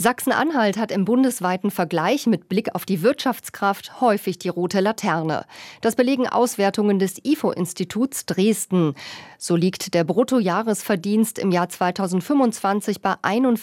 Sachsen-Anhalt hat im bundesweiten Vergleich mit Blick auf die Wirtschaftskraft häufig die rote Laterne. Das belegen Auswertungen des IFO-Instituts Dresden. So liegt der Bruttojahresverdienst im Jahr 2025 bei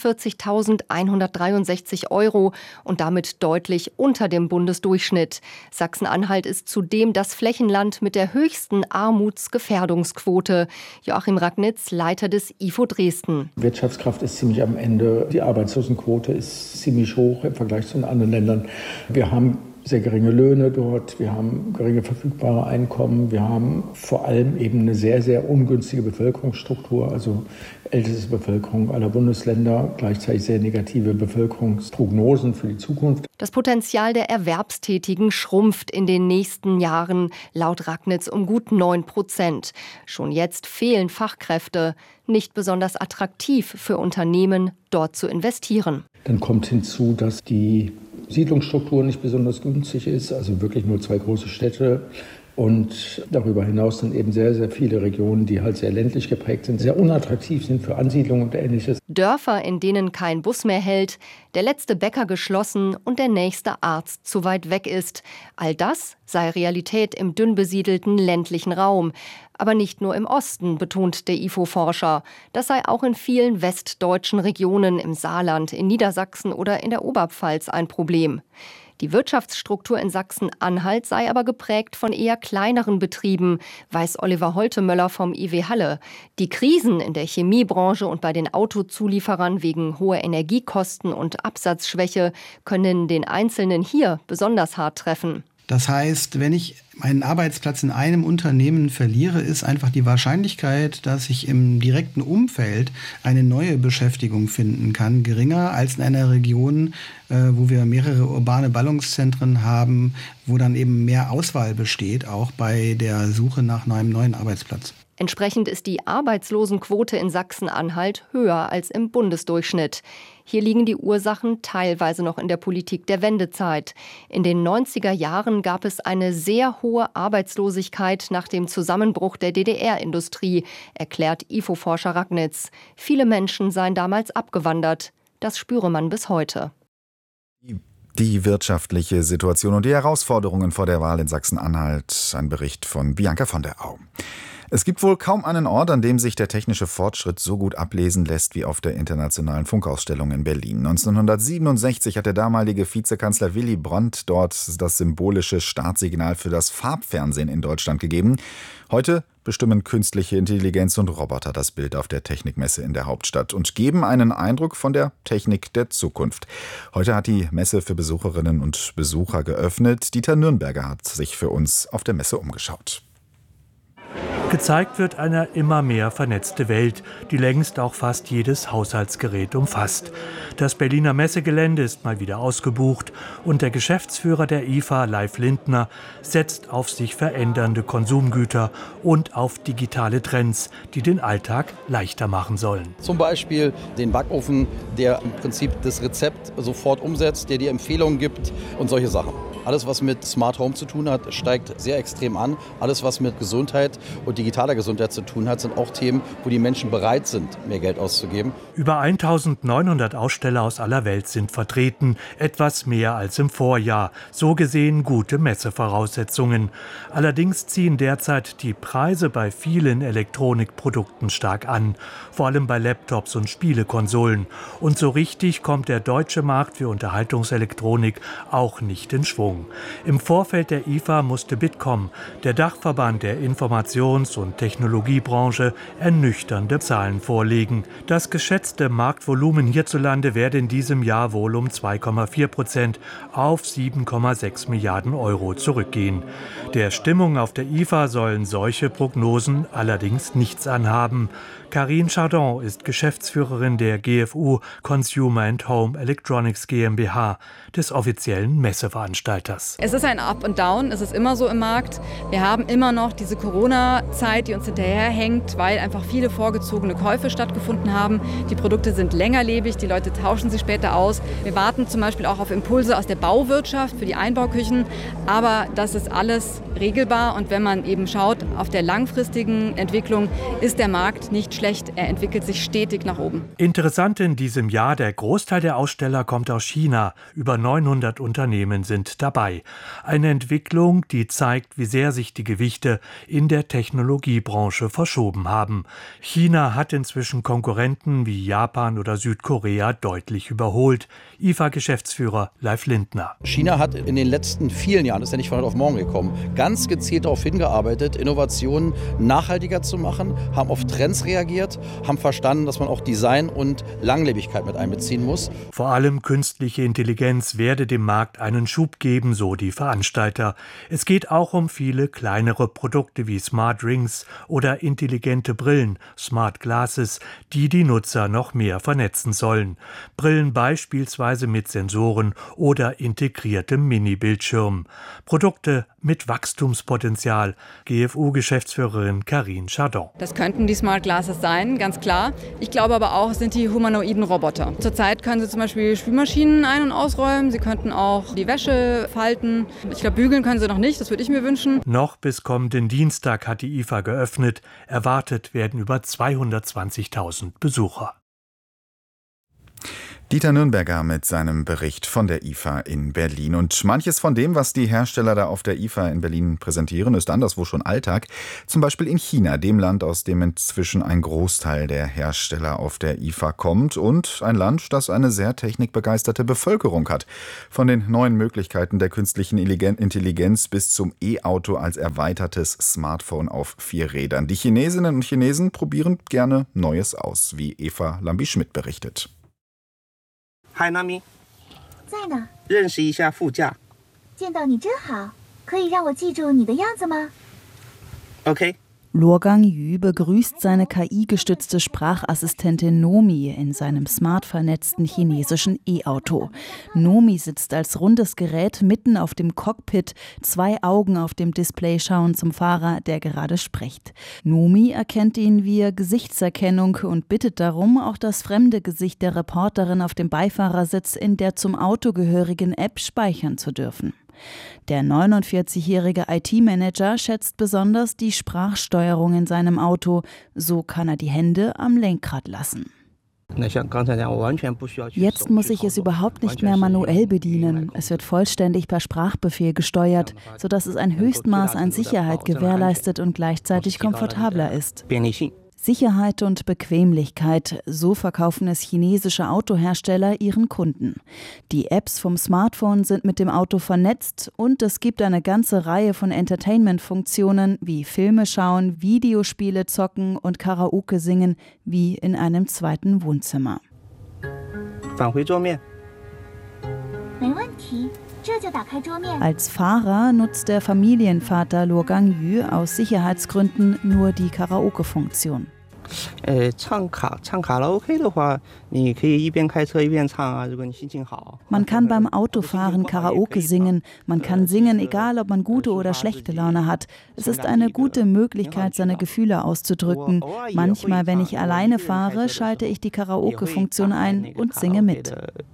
41.163 € und damit deutlich unter dem Bundesdurchschnitt. Sachsen-Anhalt ist zudem das Flächenland mit der höchsten Armutsgefährdungsquote. Joachim Ragnitz, Leiter des IFO Dresden. Wirtschaftskraft ist ziemlich am Ende. Die Arbeitslosenquote ist ziemlich hoch im Vergleich zu den anderen Ländern. Wir haben sehr geringe Löhne dort, wir haben geringe verfügbare Einkommen, wir haben vor allem eben eine sehr, sehr ungünstige Bevölkerungsstruktur, also älteste Bevölkerung aller Bundesländer, gleichzeitig sehr negative Bevölkerungsprognosen für die Zukunft. Das Potenzial der Erwerbstätigen schrumpft in den nächsten Jahren, laut Ragnitz um gut 9%. Schon jetzt fehlen Fachkräfte, nicht besonders attraktiv für Unternehmen, dort zu investieren. Dann kommt hinzu, dass die Siedlungsstruktur nicht besonders günstig ist, also wirklich nur 2 große Städte und darüber hinaus dann eben sehr, sehr viele Regionen, die halt sehr ländlich geprägt sind, sehr unattraktiv sind für Ansiedlung und Ähnliches. Dörfer, in denen kein Bus mehr hält, der letzte Bäcker geschlossen und der nächste Arzt zu weit weg ist. All das sei Realität im dünn besiedelten ländlichen Raum. Aber nicht nur im Osten, betont der IFO-Forscher. Das sei auch in vielen westdeutschen Regionen, im Saarland, in Niedersachsen oder in der Oberpfalz ein Problem. Die Wirtschaftsstruktur in Sachsen-Anhalt sei aber geprägt von eher kleineren Betrieben, weiß Oliver Holtemöller vom IW Halle. Die Krisen in der Chemiebranche und bei den Autozulieferern wegen hoher Energiekosten und Absatzschwäche können den Einzelnen hier besonders hart treffen. Das heißt, wenn ich meinen Arbeitsplatz in einem Unternehmen verliere, ist einfach die Wahrscheinlichkeit, dass ich im direkten Umfeld eine neue Beschäftigung finden kann, geringer als in einer Region, wo wir mehrere urbane Ballungszentren haben, wo dann eben mehr Auswahl besteht, auch bei der Suche nach einem neuen Arbeitsplatz. Entsprechend ist die Arbeitslosenquote in Sachsen-Anhalt höher als im Bundesdurchschnitt. Hier liegen die Ursachen teilweise noch in der Politik der Wendezeit. In den 90er Jahren gab es eine sehr hohe Arbeitslosigkeit nach dem Zusammenbruch der DDR-Industrie, erklärt IFO-Forscher Ragnitz. Viele Menschen seien damals abgewandert. Das spüre man bis heute. Die wirtschaftliche Situation und die Herausforderungen vor der Wahl in Sachsen-Anhalt. Ein Bericht von Bianca von der Au. Es gibt wohl kaum einen Ort, an dem sich der technische Fortschritt so gut ablesen lässt wie auf der Internationalen Funkausstellung in Berlin. 1967 hat der damalige Vizekanzler Willy Brandt dort das symbolische Startsignal für das Farbfernsehen in Deutschland gegeben. Heute bestimmen künstliche Intelligenz und Roboter das Bild auf der Technikmesse in der Hauptstadt und geben einen Eindruck von der Technik der Zukunft. Heute hat die Messe für Besucherinnen und Besucher geöffnet. Dieter Nürnberger hat sich für uns auf der Messe umgeschaut. Gezeigt wird eine immer mehr vernetzte Welt, die längst auch fast jedes Haushaltsgerät umfasst. Das Berliner Messegelände ist mal wieder ausgebucht und der Geschäftsführer der IFA, Leif Lindner, setzt auf sich verändernde Konsumgüter und auf digitale Trends, die den Alltag leichter machen sollen. Zum Beispiel den Backofen, der im Prinzip das Rezept sofort umsetzt, der die Empfehlungen gibt und solche Sachen. Alles, was mit Smart Home zu tun hat, steigt sehr extrem an. Alles, was mit Gesundheit und digitaler Gesundheit zu tun hat, sind auch Themen, wo die Menschen bereit sind, mehr Geld auszugeben. Über 1900 Aussteller aus aller Welt sind vertreten, etwas mehr als im Vorjahr. So gesehen gute Messevoraussetzungen. Allerdings ziehen derzeit die Preise bei vielen Elektronikprodukten stark an, vor allem bei Laptops und Spielekonsolen. Und so richtig kommt der deutsche Markt für Unterhaltungselektronik auch nicht in Schwung. Im Vorfeld der IFA musste Bitkom, der Dachverband der Informations- und Technologiebranche, ernüchternde Zahlen vorlegen. Das geschätzte Marktvolumen hierzulande werde in diesem Jahr wohl um 2,4% auf 7,6 Milliarden Euro zurückgehen. Der Stimmung auf der IFA sollen solche Prognosen allerdings nichts anhaben. Karine Chardon ist Geschäftsführerin der GFU Consumer and Home Electronics GmbH, des offiziellen Messeveranstalters. Veranstalters. Es ist ein Up und Down, es ist immer so im Markt. Wir haben immer noch diese Corona-Zeit, die uns hinterherhängt, weil einfach viele vorgezogene Käufe stattgefunden haben. Die Produkte sind längerlebig, die Leute tauschen sie später aus. Wir warten zum Beispiel auch auf Impulse aus der Bauwirtschaft für die Einbauküchen. Aber das ist alles regelbar und wenn man eben schaut auf der langfristigen Entwicklung, ist der Markt nicht schlecht. Er entwickelt sich stetig nach oben. Interessant in diesem Jahr, der Großteil der Aussteller kommt aus China. Über 900 Unternehmen sind dabei. Eine Entwicklung, die zeigt, wie sehr sich die Gewichte in der Technologiebranche verschoben haben. China hat inzwischen Konkurrenten wie Japan oder Südkorea deutlich überholt. IFA-Geschäftsführer Leif Lindner. China hat in den letzten vielen Jahren, ist ja nicht von heute auf morgen gekommen, ganz gezielt darauf hingearbeitet, Innovationen nachhaltiger zu machen, haben auf Trends reagiert, haben verstanden, dass man auch Design und Langlebigkeit mit einbeziehen muss. Vor allem künstliche Intelligenz werde dem Markt einen Schub geben, so die Veranstalter. Es geht auch um viele kleinere Produkte wie Smart Rings oder intelligente Brillen, Smart Glasses, die die Nutzer noch mehr vernetzen sollen. Brillen beispielsweise mit Sensoren oder integriertem Mini-Bildschirm. Produkte mit Wachstumspotenzial. GFU-Geschäftsführerin Karine Chardon. Das könnten die Smart Glasses sein, ganz klar. Ich glaube aber auch, es sind die humanoiden Roboter. Zurzeit können sie zum Beispiel Spülmaschinen ein- und ausräumen. Sie könnten auch die Wäsche falten. Ich glaube, bügeln können sie noch nicht, das würde ich mir wünschen. Noch bis kommenden Dienstag hat die IFA geöffnet. Erwartet werden über 220.000 Besucher. Dieter Nürnberger mit seinem Bericht von der IFA in Berlin. Und manches von dem, was die Hersteller da auf der IFA in Berlin präsentieren, ist anderswo schon Alltag. Zum Beispiel in China, dem Land, aus dem inzwischen ein Großteil der Hersteller auf der IFA kommt. Und ein Land, das eine sehr technikbegeisterte Bevölkerung hat. Von den neuen Möglichkeiten der künstlichen Intelligenz bis zum E-Auto als erweitertes Smartphone auf 4 Rädern. Die Chinesinnen und Chinesen probieren gerne Neues aus, wie Eva Lambi-Schmidt berichtet. Hi, Nami. 在呢。认识一下副驾。见到你真好，可以让我记住你的样子吗 ？Okay. Luo Gangyu begrüßt seine KI-gestützte Sprachassistentin Nomi in seinem smart vernetzten chinesischen E-Auto. Nomi sitzt als rundes Gerät mitten auf dem Cockpit, 2 Augen auf dem Display schauen zum Fahrer, der gerade spricht. Nomi erkennt ihn via Gesichtserkennung und bittet darum, auch das fremde Gesicht der Reporterin auf dem Beifahrersitz in der zum Auto gehörigen App speichern zu dürfen. Der 49-jährige IT-Manager schätzt besonders die Sprachsteuerung in seinem Auto. So kann er die Hände am Lenkrad lassen. Jetzt muss ich es überhaupt nicht mehr manuell bedienen. Es wird vollständig per Sprachbefehl gesteuert, sodass es ein Höchstmaß an Sicherheit gewährleistet und gleichzeitig komfortabler ist. Sicherheit und Bequemlichkeit, so verkaufen es chinesische Autohersteller ihren Kunden. Die Apps vom Smartphone sind mit dem Auto vernetzt und es gibt eine ganze Reihe von Entertainment-Funktionen wie Filme schauen, Videospiele zocken und Karaoke singen wie in einem zweiten Wohnzimmer. Als Fahrer nutzt der Familienvater Luo Gangyu aus Sicherheitsgründen nur die Karaoke-Funktion. Man kann beim Autofahren Karaoke singen. Man kann singen, egal ob man gute oder schlechte Laune hat. Es ist eine gute Möglichkeit, seine Gefühle auszudrücken. Manchmal, wenn ich alleine fahre, schalte ich die Karaoke-Funktion ein und singe mit.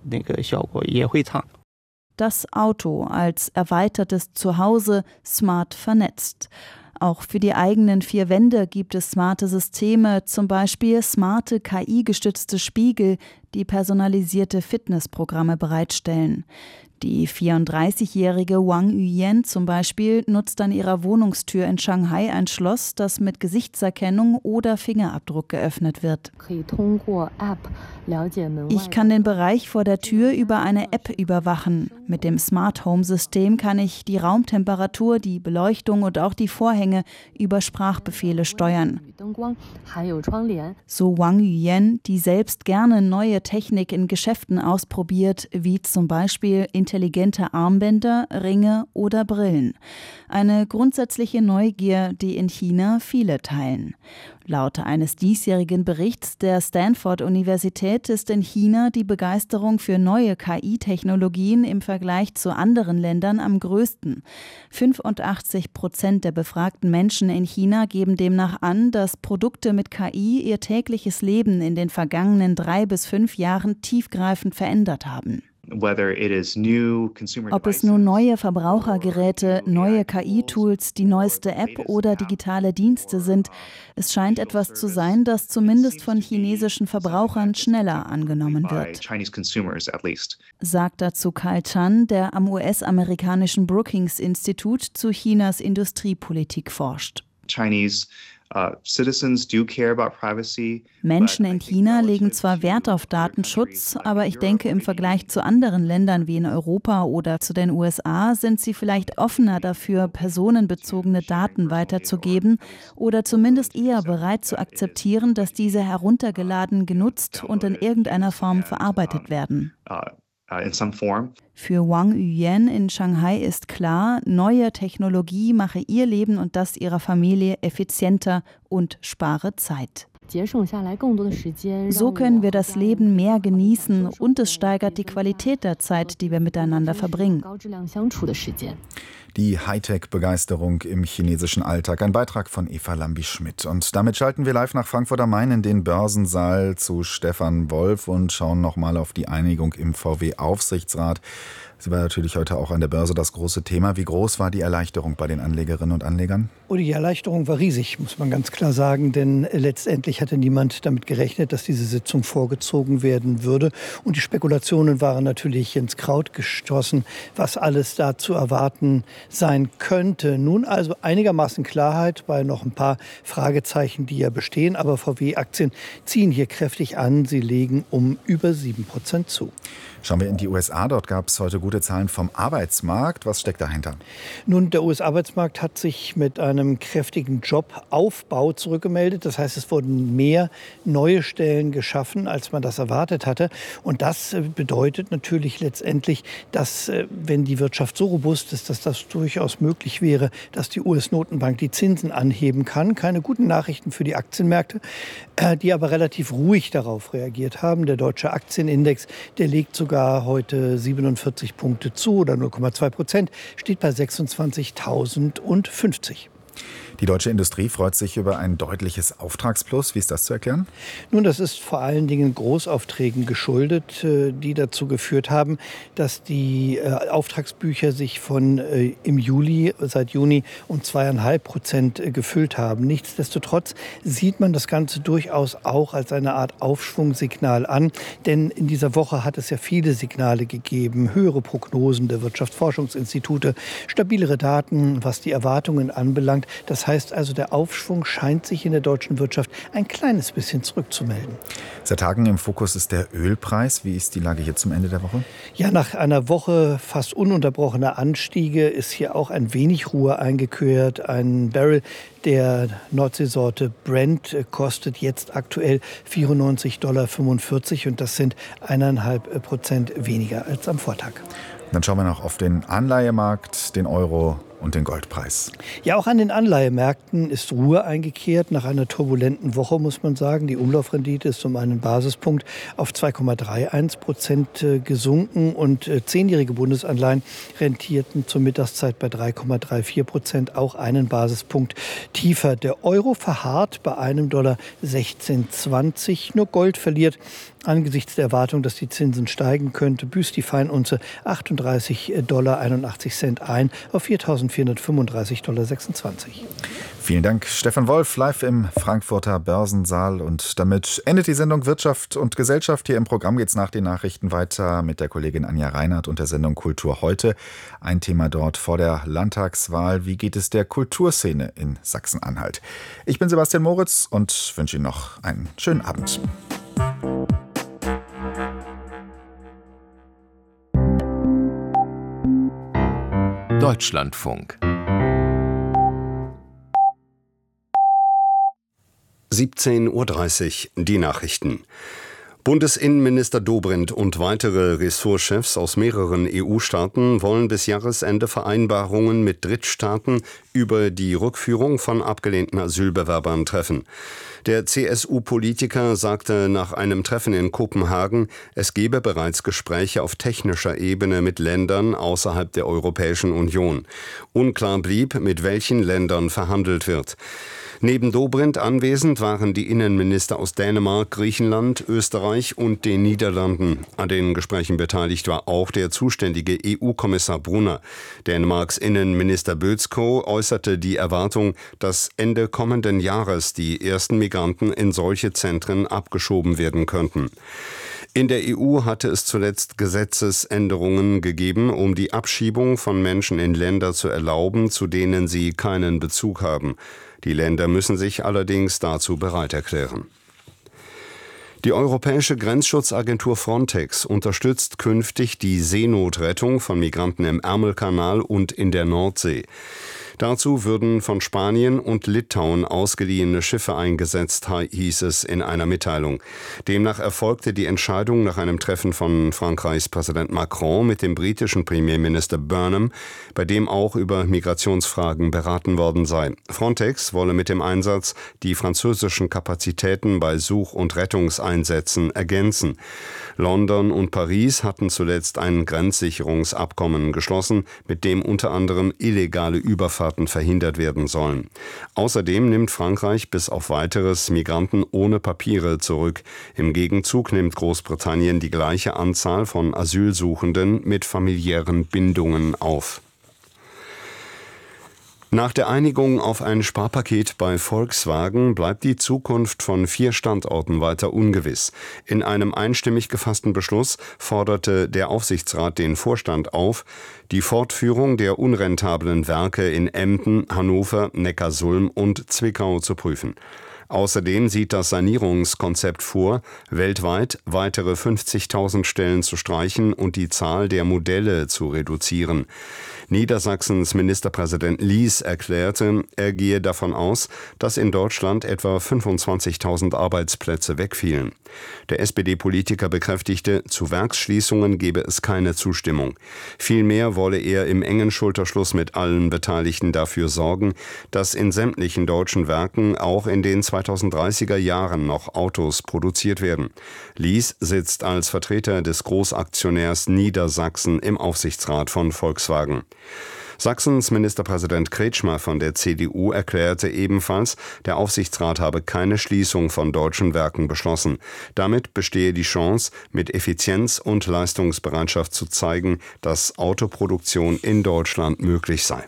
Das Auto als erweitertes Zuhause, smart vernetzt. Auch für die eigenen 4 Wände gibt es smarte Systeme, zum Beispiel smarte KI-gestützte Spiegel, die personalisierte Fitnessprogramme bereitstellen. Die 34-jährige Wang Yuyan zum Beispiel nutzt an ihrer Wohnungstür in Shanghai ein Schloss, das mit Gesichtserkennung oder Fingerabdruck geöffnet wird. Ich kann den Bereich vor der Tür über eine App überwachen. Mit dem Smart Home System kann ich die Raumtemperatur, die Beleuchtung und auch die Vorhänge über Sprachbefehle steuern. So Wang Yuyan, die selbst gerne neue Technik in Geschäften ausprobiert, wie zum Beispiel intelligente Armbänder, Ringe oder Brillen. Eine grundsätzliche Neugier, die in China viele teilen. Laut eines diesjährigen Berichts der Stanford-Universität ist in China die Begeisterung für neue KI-Technologien im Vergleich zu anderen Ländern am größten. 85% der befragten Menschen in China geben demnach an, dass Produkte mit KI ihr tägliches Leben in den vergangenen 3 bis 5 Jahren tiefgreifend verändert haben. Ob es nun neue Verbrauchergeräte, neue KI-Tools, die neueste App oder digitale Dienste sind, es scheint etwas zu sein, das zumindest von chinesischen Verbrauchern schneller angenommen wird, sagt dazu Carl Chan, der am US-amerikanischen Brookings-Institut zu Chinas Industriepolitik forscht. Menschen in China legen zwar Wert auf Datenschutz, aber ich denke, im Vergleich zu anderen Ländern wie in Europa oder zu den USA sind sie vielleicht offener dafür, personenbezogene Daten weiterzugeben oder zumindest eher bereit zu akzeptieren, dass diese heruntergeladen, genutzt und in irgendeiner Form verarbeitet werden. Für Wang Yuyan in Shanghai ist klar, neue Technologie mache ihr Leben und das ihrer Familie effizienter und spare Zeit. So können wir das Leben mehr genießen und es steigert die Qualität der Zeit, die wir miteinander verbringen. Die Hightech-Begeisterung im chinesischen Alltag. Ein Beitrag von Eva Lambi-Schmidt. Und damit schalten wir live nach Frankfurt am Main in den Börsensaal zu Stefan Wolf und schauen nochmal auf die Einigung im VW-Aufsichtsrat. Sie war natürlich heute auch an der Börse das große Thema. Wie groß war die Erleichterung bei den Anlegerinnen und Anlegern? Oh, die Erleichterung war riesig, muss man ganz klar sagen, denn letztendlich hatte niemand damit gerechnet, dass diese Sitzung vorgezogen werden würde. Und die Spekulationen waren natürlich ins Kraut gestoßen, was alles da zu erwarten sein könnte. Nun also einigermaßen Klarheit bei noch ein paar Fragezeichen, die ja bestehen. Aber VW-Aktien ziehen hier kräftig an. Sie legen um über 7% zu. Schauen wir in die USA. Dort gab es heute gute Zahlen vom Arbeitsmarkt. Was steckt dahinter? Nun, der US-Arbeitsmarkt hat sich mit einem kräftigen Jobaufbau zurückgemeldet. Das heißt, es wurden mehr neue Stellen geschaffen, als man das erwartet hatte. Und das bedeutet natürlich letztendlich, dass, wenn die Wirtschaft so robust ist, dass das durchaus möglich wäre, dass die US-Notenbank die Zinsen anheben kann. Keine guten Nachrichten für die Aktienmärkte, die aber relativ ruhig darauf reagiert haben. Der deutsche Aktienindex, der legt sogar heute 47 Punkte zu oder 0,2%, steht bei 26.050. Die deutsche Industrie freut sich über ein deutliches Auftragsplus. Wie ist das zu erklären? Nun, das ist vor allen Dingen Großaufträgen geschuldet, die dazu geführt haben, dass die Auftragsbücher sich im Juli, seit Juni, um 2,5% gefüllt haben. Nichtsdestotrotz sieht man das Ganze durchaus auch als eine Art Aufschwungsignal an. Denn in dieser Woche hat es ja viele Signale gegeben. Höhere Prognosen der Wirtschaftsforschungsinstitute, stabilere Daten, was die Erwartungen anbelangt. Das heißt also, der Aufschwung scheint sich in der deutschen Wirtschaft ein kleines bisschen zurückzumelden. Seit Tagen im Fokus ist der Ölpreis. Wie ist die Lage hier zum Ende der Woche? Ja, nach einer Woche fast ununterbrochener Anstiege ist hier auch ein wenig Ruhe eingekehrt. Ein Barrel der Nordseesorte Brent kostet jetzt aktuell $94,45 und das sind 1,5% weniger als am Vortag. Dann schauen wir noch auf den Anleihemarkt, den Euro und den Goldpreis. Ja, auch an den Anleihemärkten ist Ruhe eingekehrt. Nach einer turbulenten Woche, muss man sagen. Die Umlaufrendite ist um einen Basispunkt auf 2,31% gesunken und 10-jährige Bundesanleihen rentierten zur Mittagszeit bei 3,34%, auch einen Basispunkt tiefer. Der Euro verharrt bei $1,1620. Nur Gold verliert angesichts der Erwartung, dass die Zinsen steigen könnte, büßt die Feinunze $38,81 ein auf $4.435,26. Vielen Dank, Stefan Wolf, live im Frankfurter Börsensaal. Und damit endet die Sendung Wirtschaft und Gesellschaft. Hier im Programm geht es nach den Nachrichten weiter mit der Kollegin Anja Reinhardt und der Sendung Kultur heute. Ein Thema dort vor der Landtagswahl. Wie geht es der Kulturszene in Sachsen-Anhalt? Ich bin Sebastian Moritz und wünsche Ihnen noch einen schönen Abend. Deutschlandfunk 17:30 Uhr, die Nachrichten. Bundesinnenminister Dobrindt und weitere Ressortchefs aus mehreren EU-Staaten wollen bis Jahresende Vereinbarungen mit Drittstaaten über die Rückführung von abgelehnten Asylbewerbern treffen. Der CSU-Politiker sagte nach einem Treffen in Kopenhagen, es gebe bereits Gespräche auf technischer Ebene mit Ländern außerhalb der Europäischen Union. Unklar blieb, mit welchen Ländern verhandelt wird. Neben Dobrindt anwesend waren die Innenminister aus Dänemark, Griechenland, Österreich und den Niederlanden. An den Gesprächen beteiligt war auch der zuständige EU-Kommissar Brunner. Dänemarks Innenminister Bødskov äußerte die Erwartung, dass Ende kommenden Jahres die ersten Migranten in solche Zentren abgeschoben werden könnten. In der EU hatte es zuletzt Gesetzesänderungen gegeben, um die Abschiebung von Menschen in Länder zu erlauben, zu denen sie keinen Bezug haben. Die Länder müssen sich allerdings dazu bereit erklären. Die Europäische Grenzschutzagentur Frontex unterstützt künftig die Seenotrettung von Migranten im Ärmelkanal und in der Nordsee. Dazu würden von Spanien und Litauen ausgeliehene Schiffe eingesetzt, hieß es in einer Mitteilung. Demnach erfolgte die Entscheidung nach einem Treffen von Frankreichs Präsident Macron mit dem britischen Premierminister Burnham, bei dem auch über Migrationsfragen beraten worden sei. Frontex wolle mit dem Einsatz die französischen Kapazitäten bei Such- und Rettungseinsätzen ergänzen. London und Paris hatten zuletzt ein Grenzsicherungsabkommen geschlossen, mit dem unter anderem illegale Überfahrten verhindert werden sollen. Außerdem nimmt Frankreich bis auf weiteres Migranten ohne Papiere zurück. Im Gegenzug nimmt Großbritannien die gleiche Anzahl von Asylsuchenden mit familiären Bindungen auf. Nach der Einigung auf ein Sparpaket bei Volkswagen bleibt die Zukunft von 4 Standorten weiter ungewiss. In einem einstimmig gefassten Beschluss forderte der Aufsichtsrat den Vorstand auf, die Fortführung der unrentablen Werke in Emden, Hannover, Neckarsulm und Zwickau zu prüfen. Außerdem sieht das Sanierungskonzept vor, weltweit weitere 50.000 Stellen zu streichen und die Zahl der Modelle zu reduzieren. Niedersachsens Ministerpräsident Lies erklärte, er gehe davon aus, dass in Deutschland etwa 25.000 Arbeitsplätze wegfielen. Der SPD-Politiker bekräftigte, zu Werksschließungen gebe es keine Zustimmung. Vielmehr wolle er im engen Schulterschluss mit allen Beteiligten dafür sorgen, dass in sämtlichen deutschen Werken auch in den 2030er Jahren noch Autos produziert werden. Lies sitzt als Vertreter des Großaktionärs Niedersachsen im Aufsichtsrat von Volkswagen. Sachsens Ministerpräsident Kretschmer von der CDU erklärte ebenfalls, der Aufsichtsrat habe keine Schließung von deutschen Werken beschlossen. Damit bestehe die Chance, mit Effizienz und Leistungsbereitschaft zu zeigen, dass Autoproduktion in Deutschland möglich sei.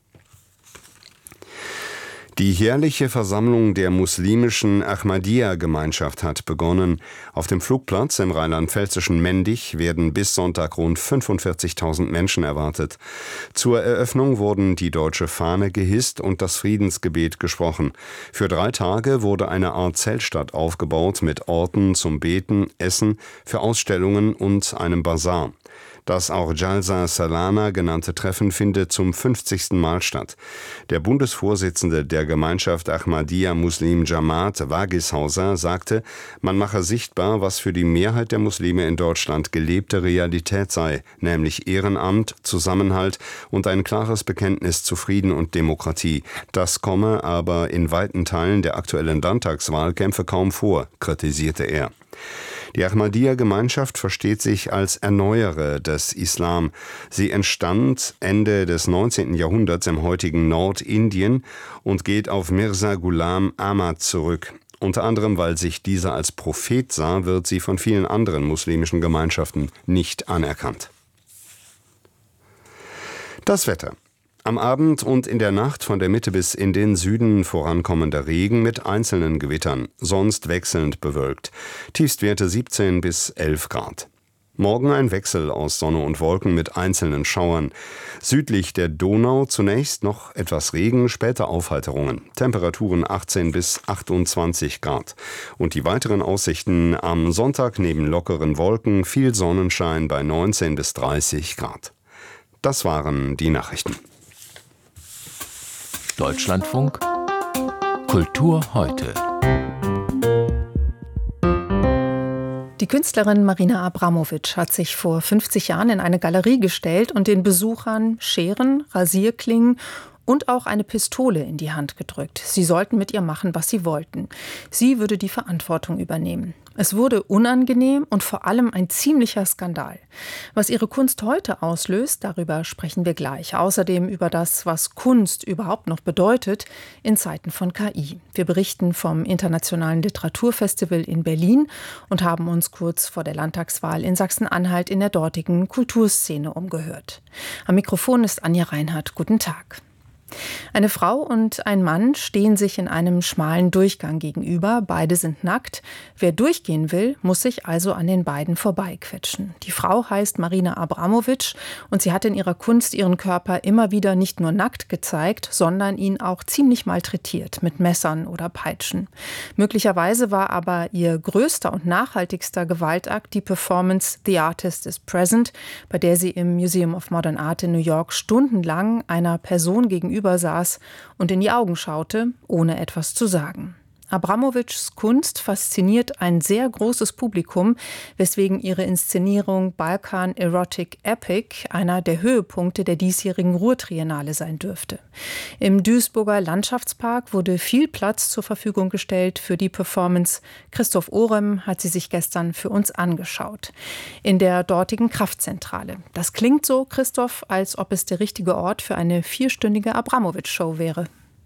Die jährliche Versammlung der muslimischen Ahmadiyya-Gemeinschaft hat begonnen. Auf dem Flugplatz im rheinland-pfälzischen Mendig werden bis Sonntag rund 45.000 Menschen erwartet. Zur Eröffnung wurden die deutsche Fahne gehisst und das Friedensgebet gesprochen. Für 3 Tage wurde eine Art Zeltstadt aufgebaut mit Orten zum Beten, Essen, für Ausstellungen und einem Basar. Das auch Jalsa Salana genannte Treffen findet zum 50. Mal statt. Der Bundesvorsitzende der Gemeinschaft Ahmadiyya Muslim Jamaat, Wagishauser, sagte, man mache sichtbar, was für die Mehrheit der Muslime in Deutschland gelebte Realität sei, nämlich Ehrenamt, Zusammenhalt und ein klares Bekenntnis zu Frieden und Demokratie. Das komme aber in weiten Teilen der aktuellen Landtagswahlkämpfe kaum vor, kritisierte er. Die Ahmadiyya-Gemeinschaft versteht sich als Erneuerer des Islam. Sie entstand Ende des 19. Jahrhunderts im heutigen Nordindien und geht auf Mirza Ghulam Ahmad zurück. Unter anderem, weil sich dieser als Prophet sah, wird sie von vielen anderen muslimischen Gemeinschaften nicht anerkannt. Das Wetter. Am Abend und in der Nacht von der Mitte bis in den Süden vorankommender Regen mit einzelnen Gewittern, sonst wechselnd bewölkt. Tiefstwerte 17 bis 11 Grad. Morgen ein Wechsel aus Sonne und Wolken mit einzelnen Schauern. Südlich der Donau zunächst noch etwas Regen, später Aufheiterungen. Temperaturen 18 bis 28 Grad. Und die weiteren Aussichten am Sonntag neben lockeren Wolken viel Sonnenschein bei 19 bis 30 Grad. Das waren die Nachrichten. Deutschlandfunk Kultur heute. Die Die Künstlerin Marina Abramović hat sich vor 50 Jahren in eine Galerie gestellt und den Besuchern Scheren, Rasierklingen und auch eine Pistole in die Hand gedrückt. Sie sollten mit ihr machen, was sie wollten. Sie würde die Verantwortung übernehmen. Es wurde unangenehm und vor allem ein ziemlicher Skandal. Was ihre Kunst heute auslöst, darüber sprechen wir gleich. Außerdem über das, was Kunst überhaupt noch bedeutet in Zeiten von KI. Wir berichten vom Internationalen Literaturfestival in Berlin und haben uns kurz vor der Landtagswahl in Sachsen-Anhalt in der dortigen Kulturszene umgehört. Am Mikrofon ist Anja Reinhardt. Guten Tag. Eine Frau und ein Mann stehen sich in einem schmalen Durchgang gegenüber. Beide sind nackt. Wer durchgehen will, muss sich also an den beiden vorbeiquetschen. Die Frau heißt Marina Abramović und sie hat in ihrer Kunst ihren Körper immer wieder nicht nur nackt gezeigt, sondern ihn auch ziemlich malträtiert mit Messern oder Peitschen. Möglicherweise war aber ihr größter und nachhaltigster Gewaltakt die Performance The Artist is Present, bei der sie im Museum of Modern Art in New York stundenlang einer Person gegenüber saß und in die Augen schaute, ohne etwas zu sagen. Abramovićs Kunst fasziniert ein sehr großes Publikum, weswegen ihre Inszenierung Balkan Erotic Epic einer der Höhepunkte der diesjährigen Ruhr-Triennale sein dürfte. Im Duisburger Landschaftspark wurde viel Platz zur Verfügung gestellt für die Performance. Christoph Orem hat sie sich gestern für uns angeschaut. In der dortigen Kraftzentrale. Das klingt so, Christoph, als ob es der richtige Ort für eine 4-stündige Abramović-Show wäre.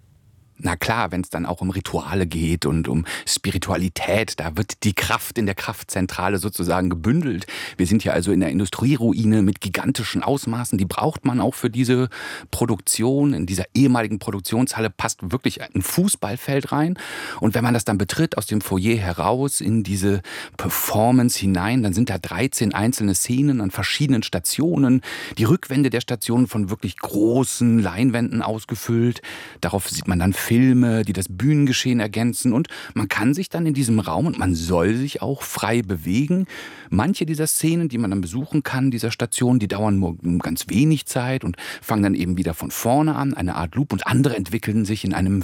Na klar, wenn es dann auch um Rituale geht und um Spiritualität, da wird die Kraft in der Kraftzentrale sozusagen gebündelt. Wir sind hier also in der Industrieruine mit gigantischen Ausmaßen. Die braucht man auch für diese Produktion. In dieser ehemaligen Produktionshalle passt wirklich ein Fußballfeld rein. Und wenn man das dann betritt aus dem Foyer heraus in diese Performance hinein, dann sind da 13 einzelne Szenen an verschiedenen Stationen. Die Rückwände der Stationen von wirklich großen Leinwänden ausgefüllt. Darauf sieht man dann Filme, die das Bühnengeschehen ergänzen und man kann sich dann in diesem Raum und man soll sich auch frei bewegen. Manche dieser Szenen, die man dann besuchen kann, dieser Station, die dauern nur ganz wenig Zeit und fangen dann eben wieder von vorne an, eine Art Loop und andere entwickeln sich in einem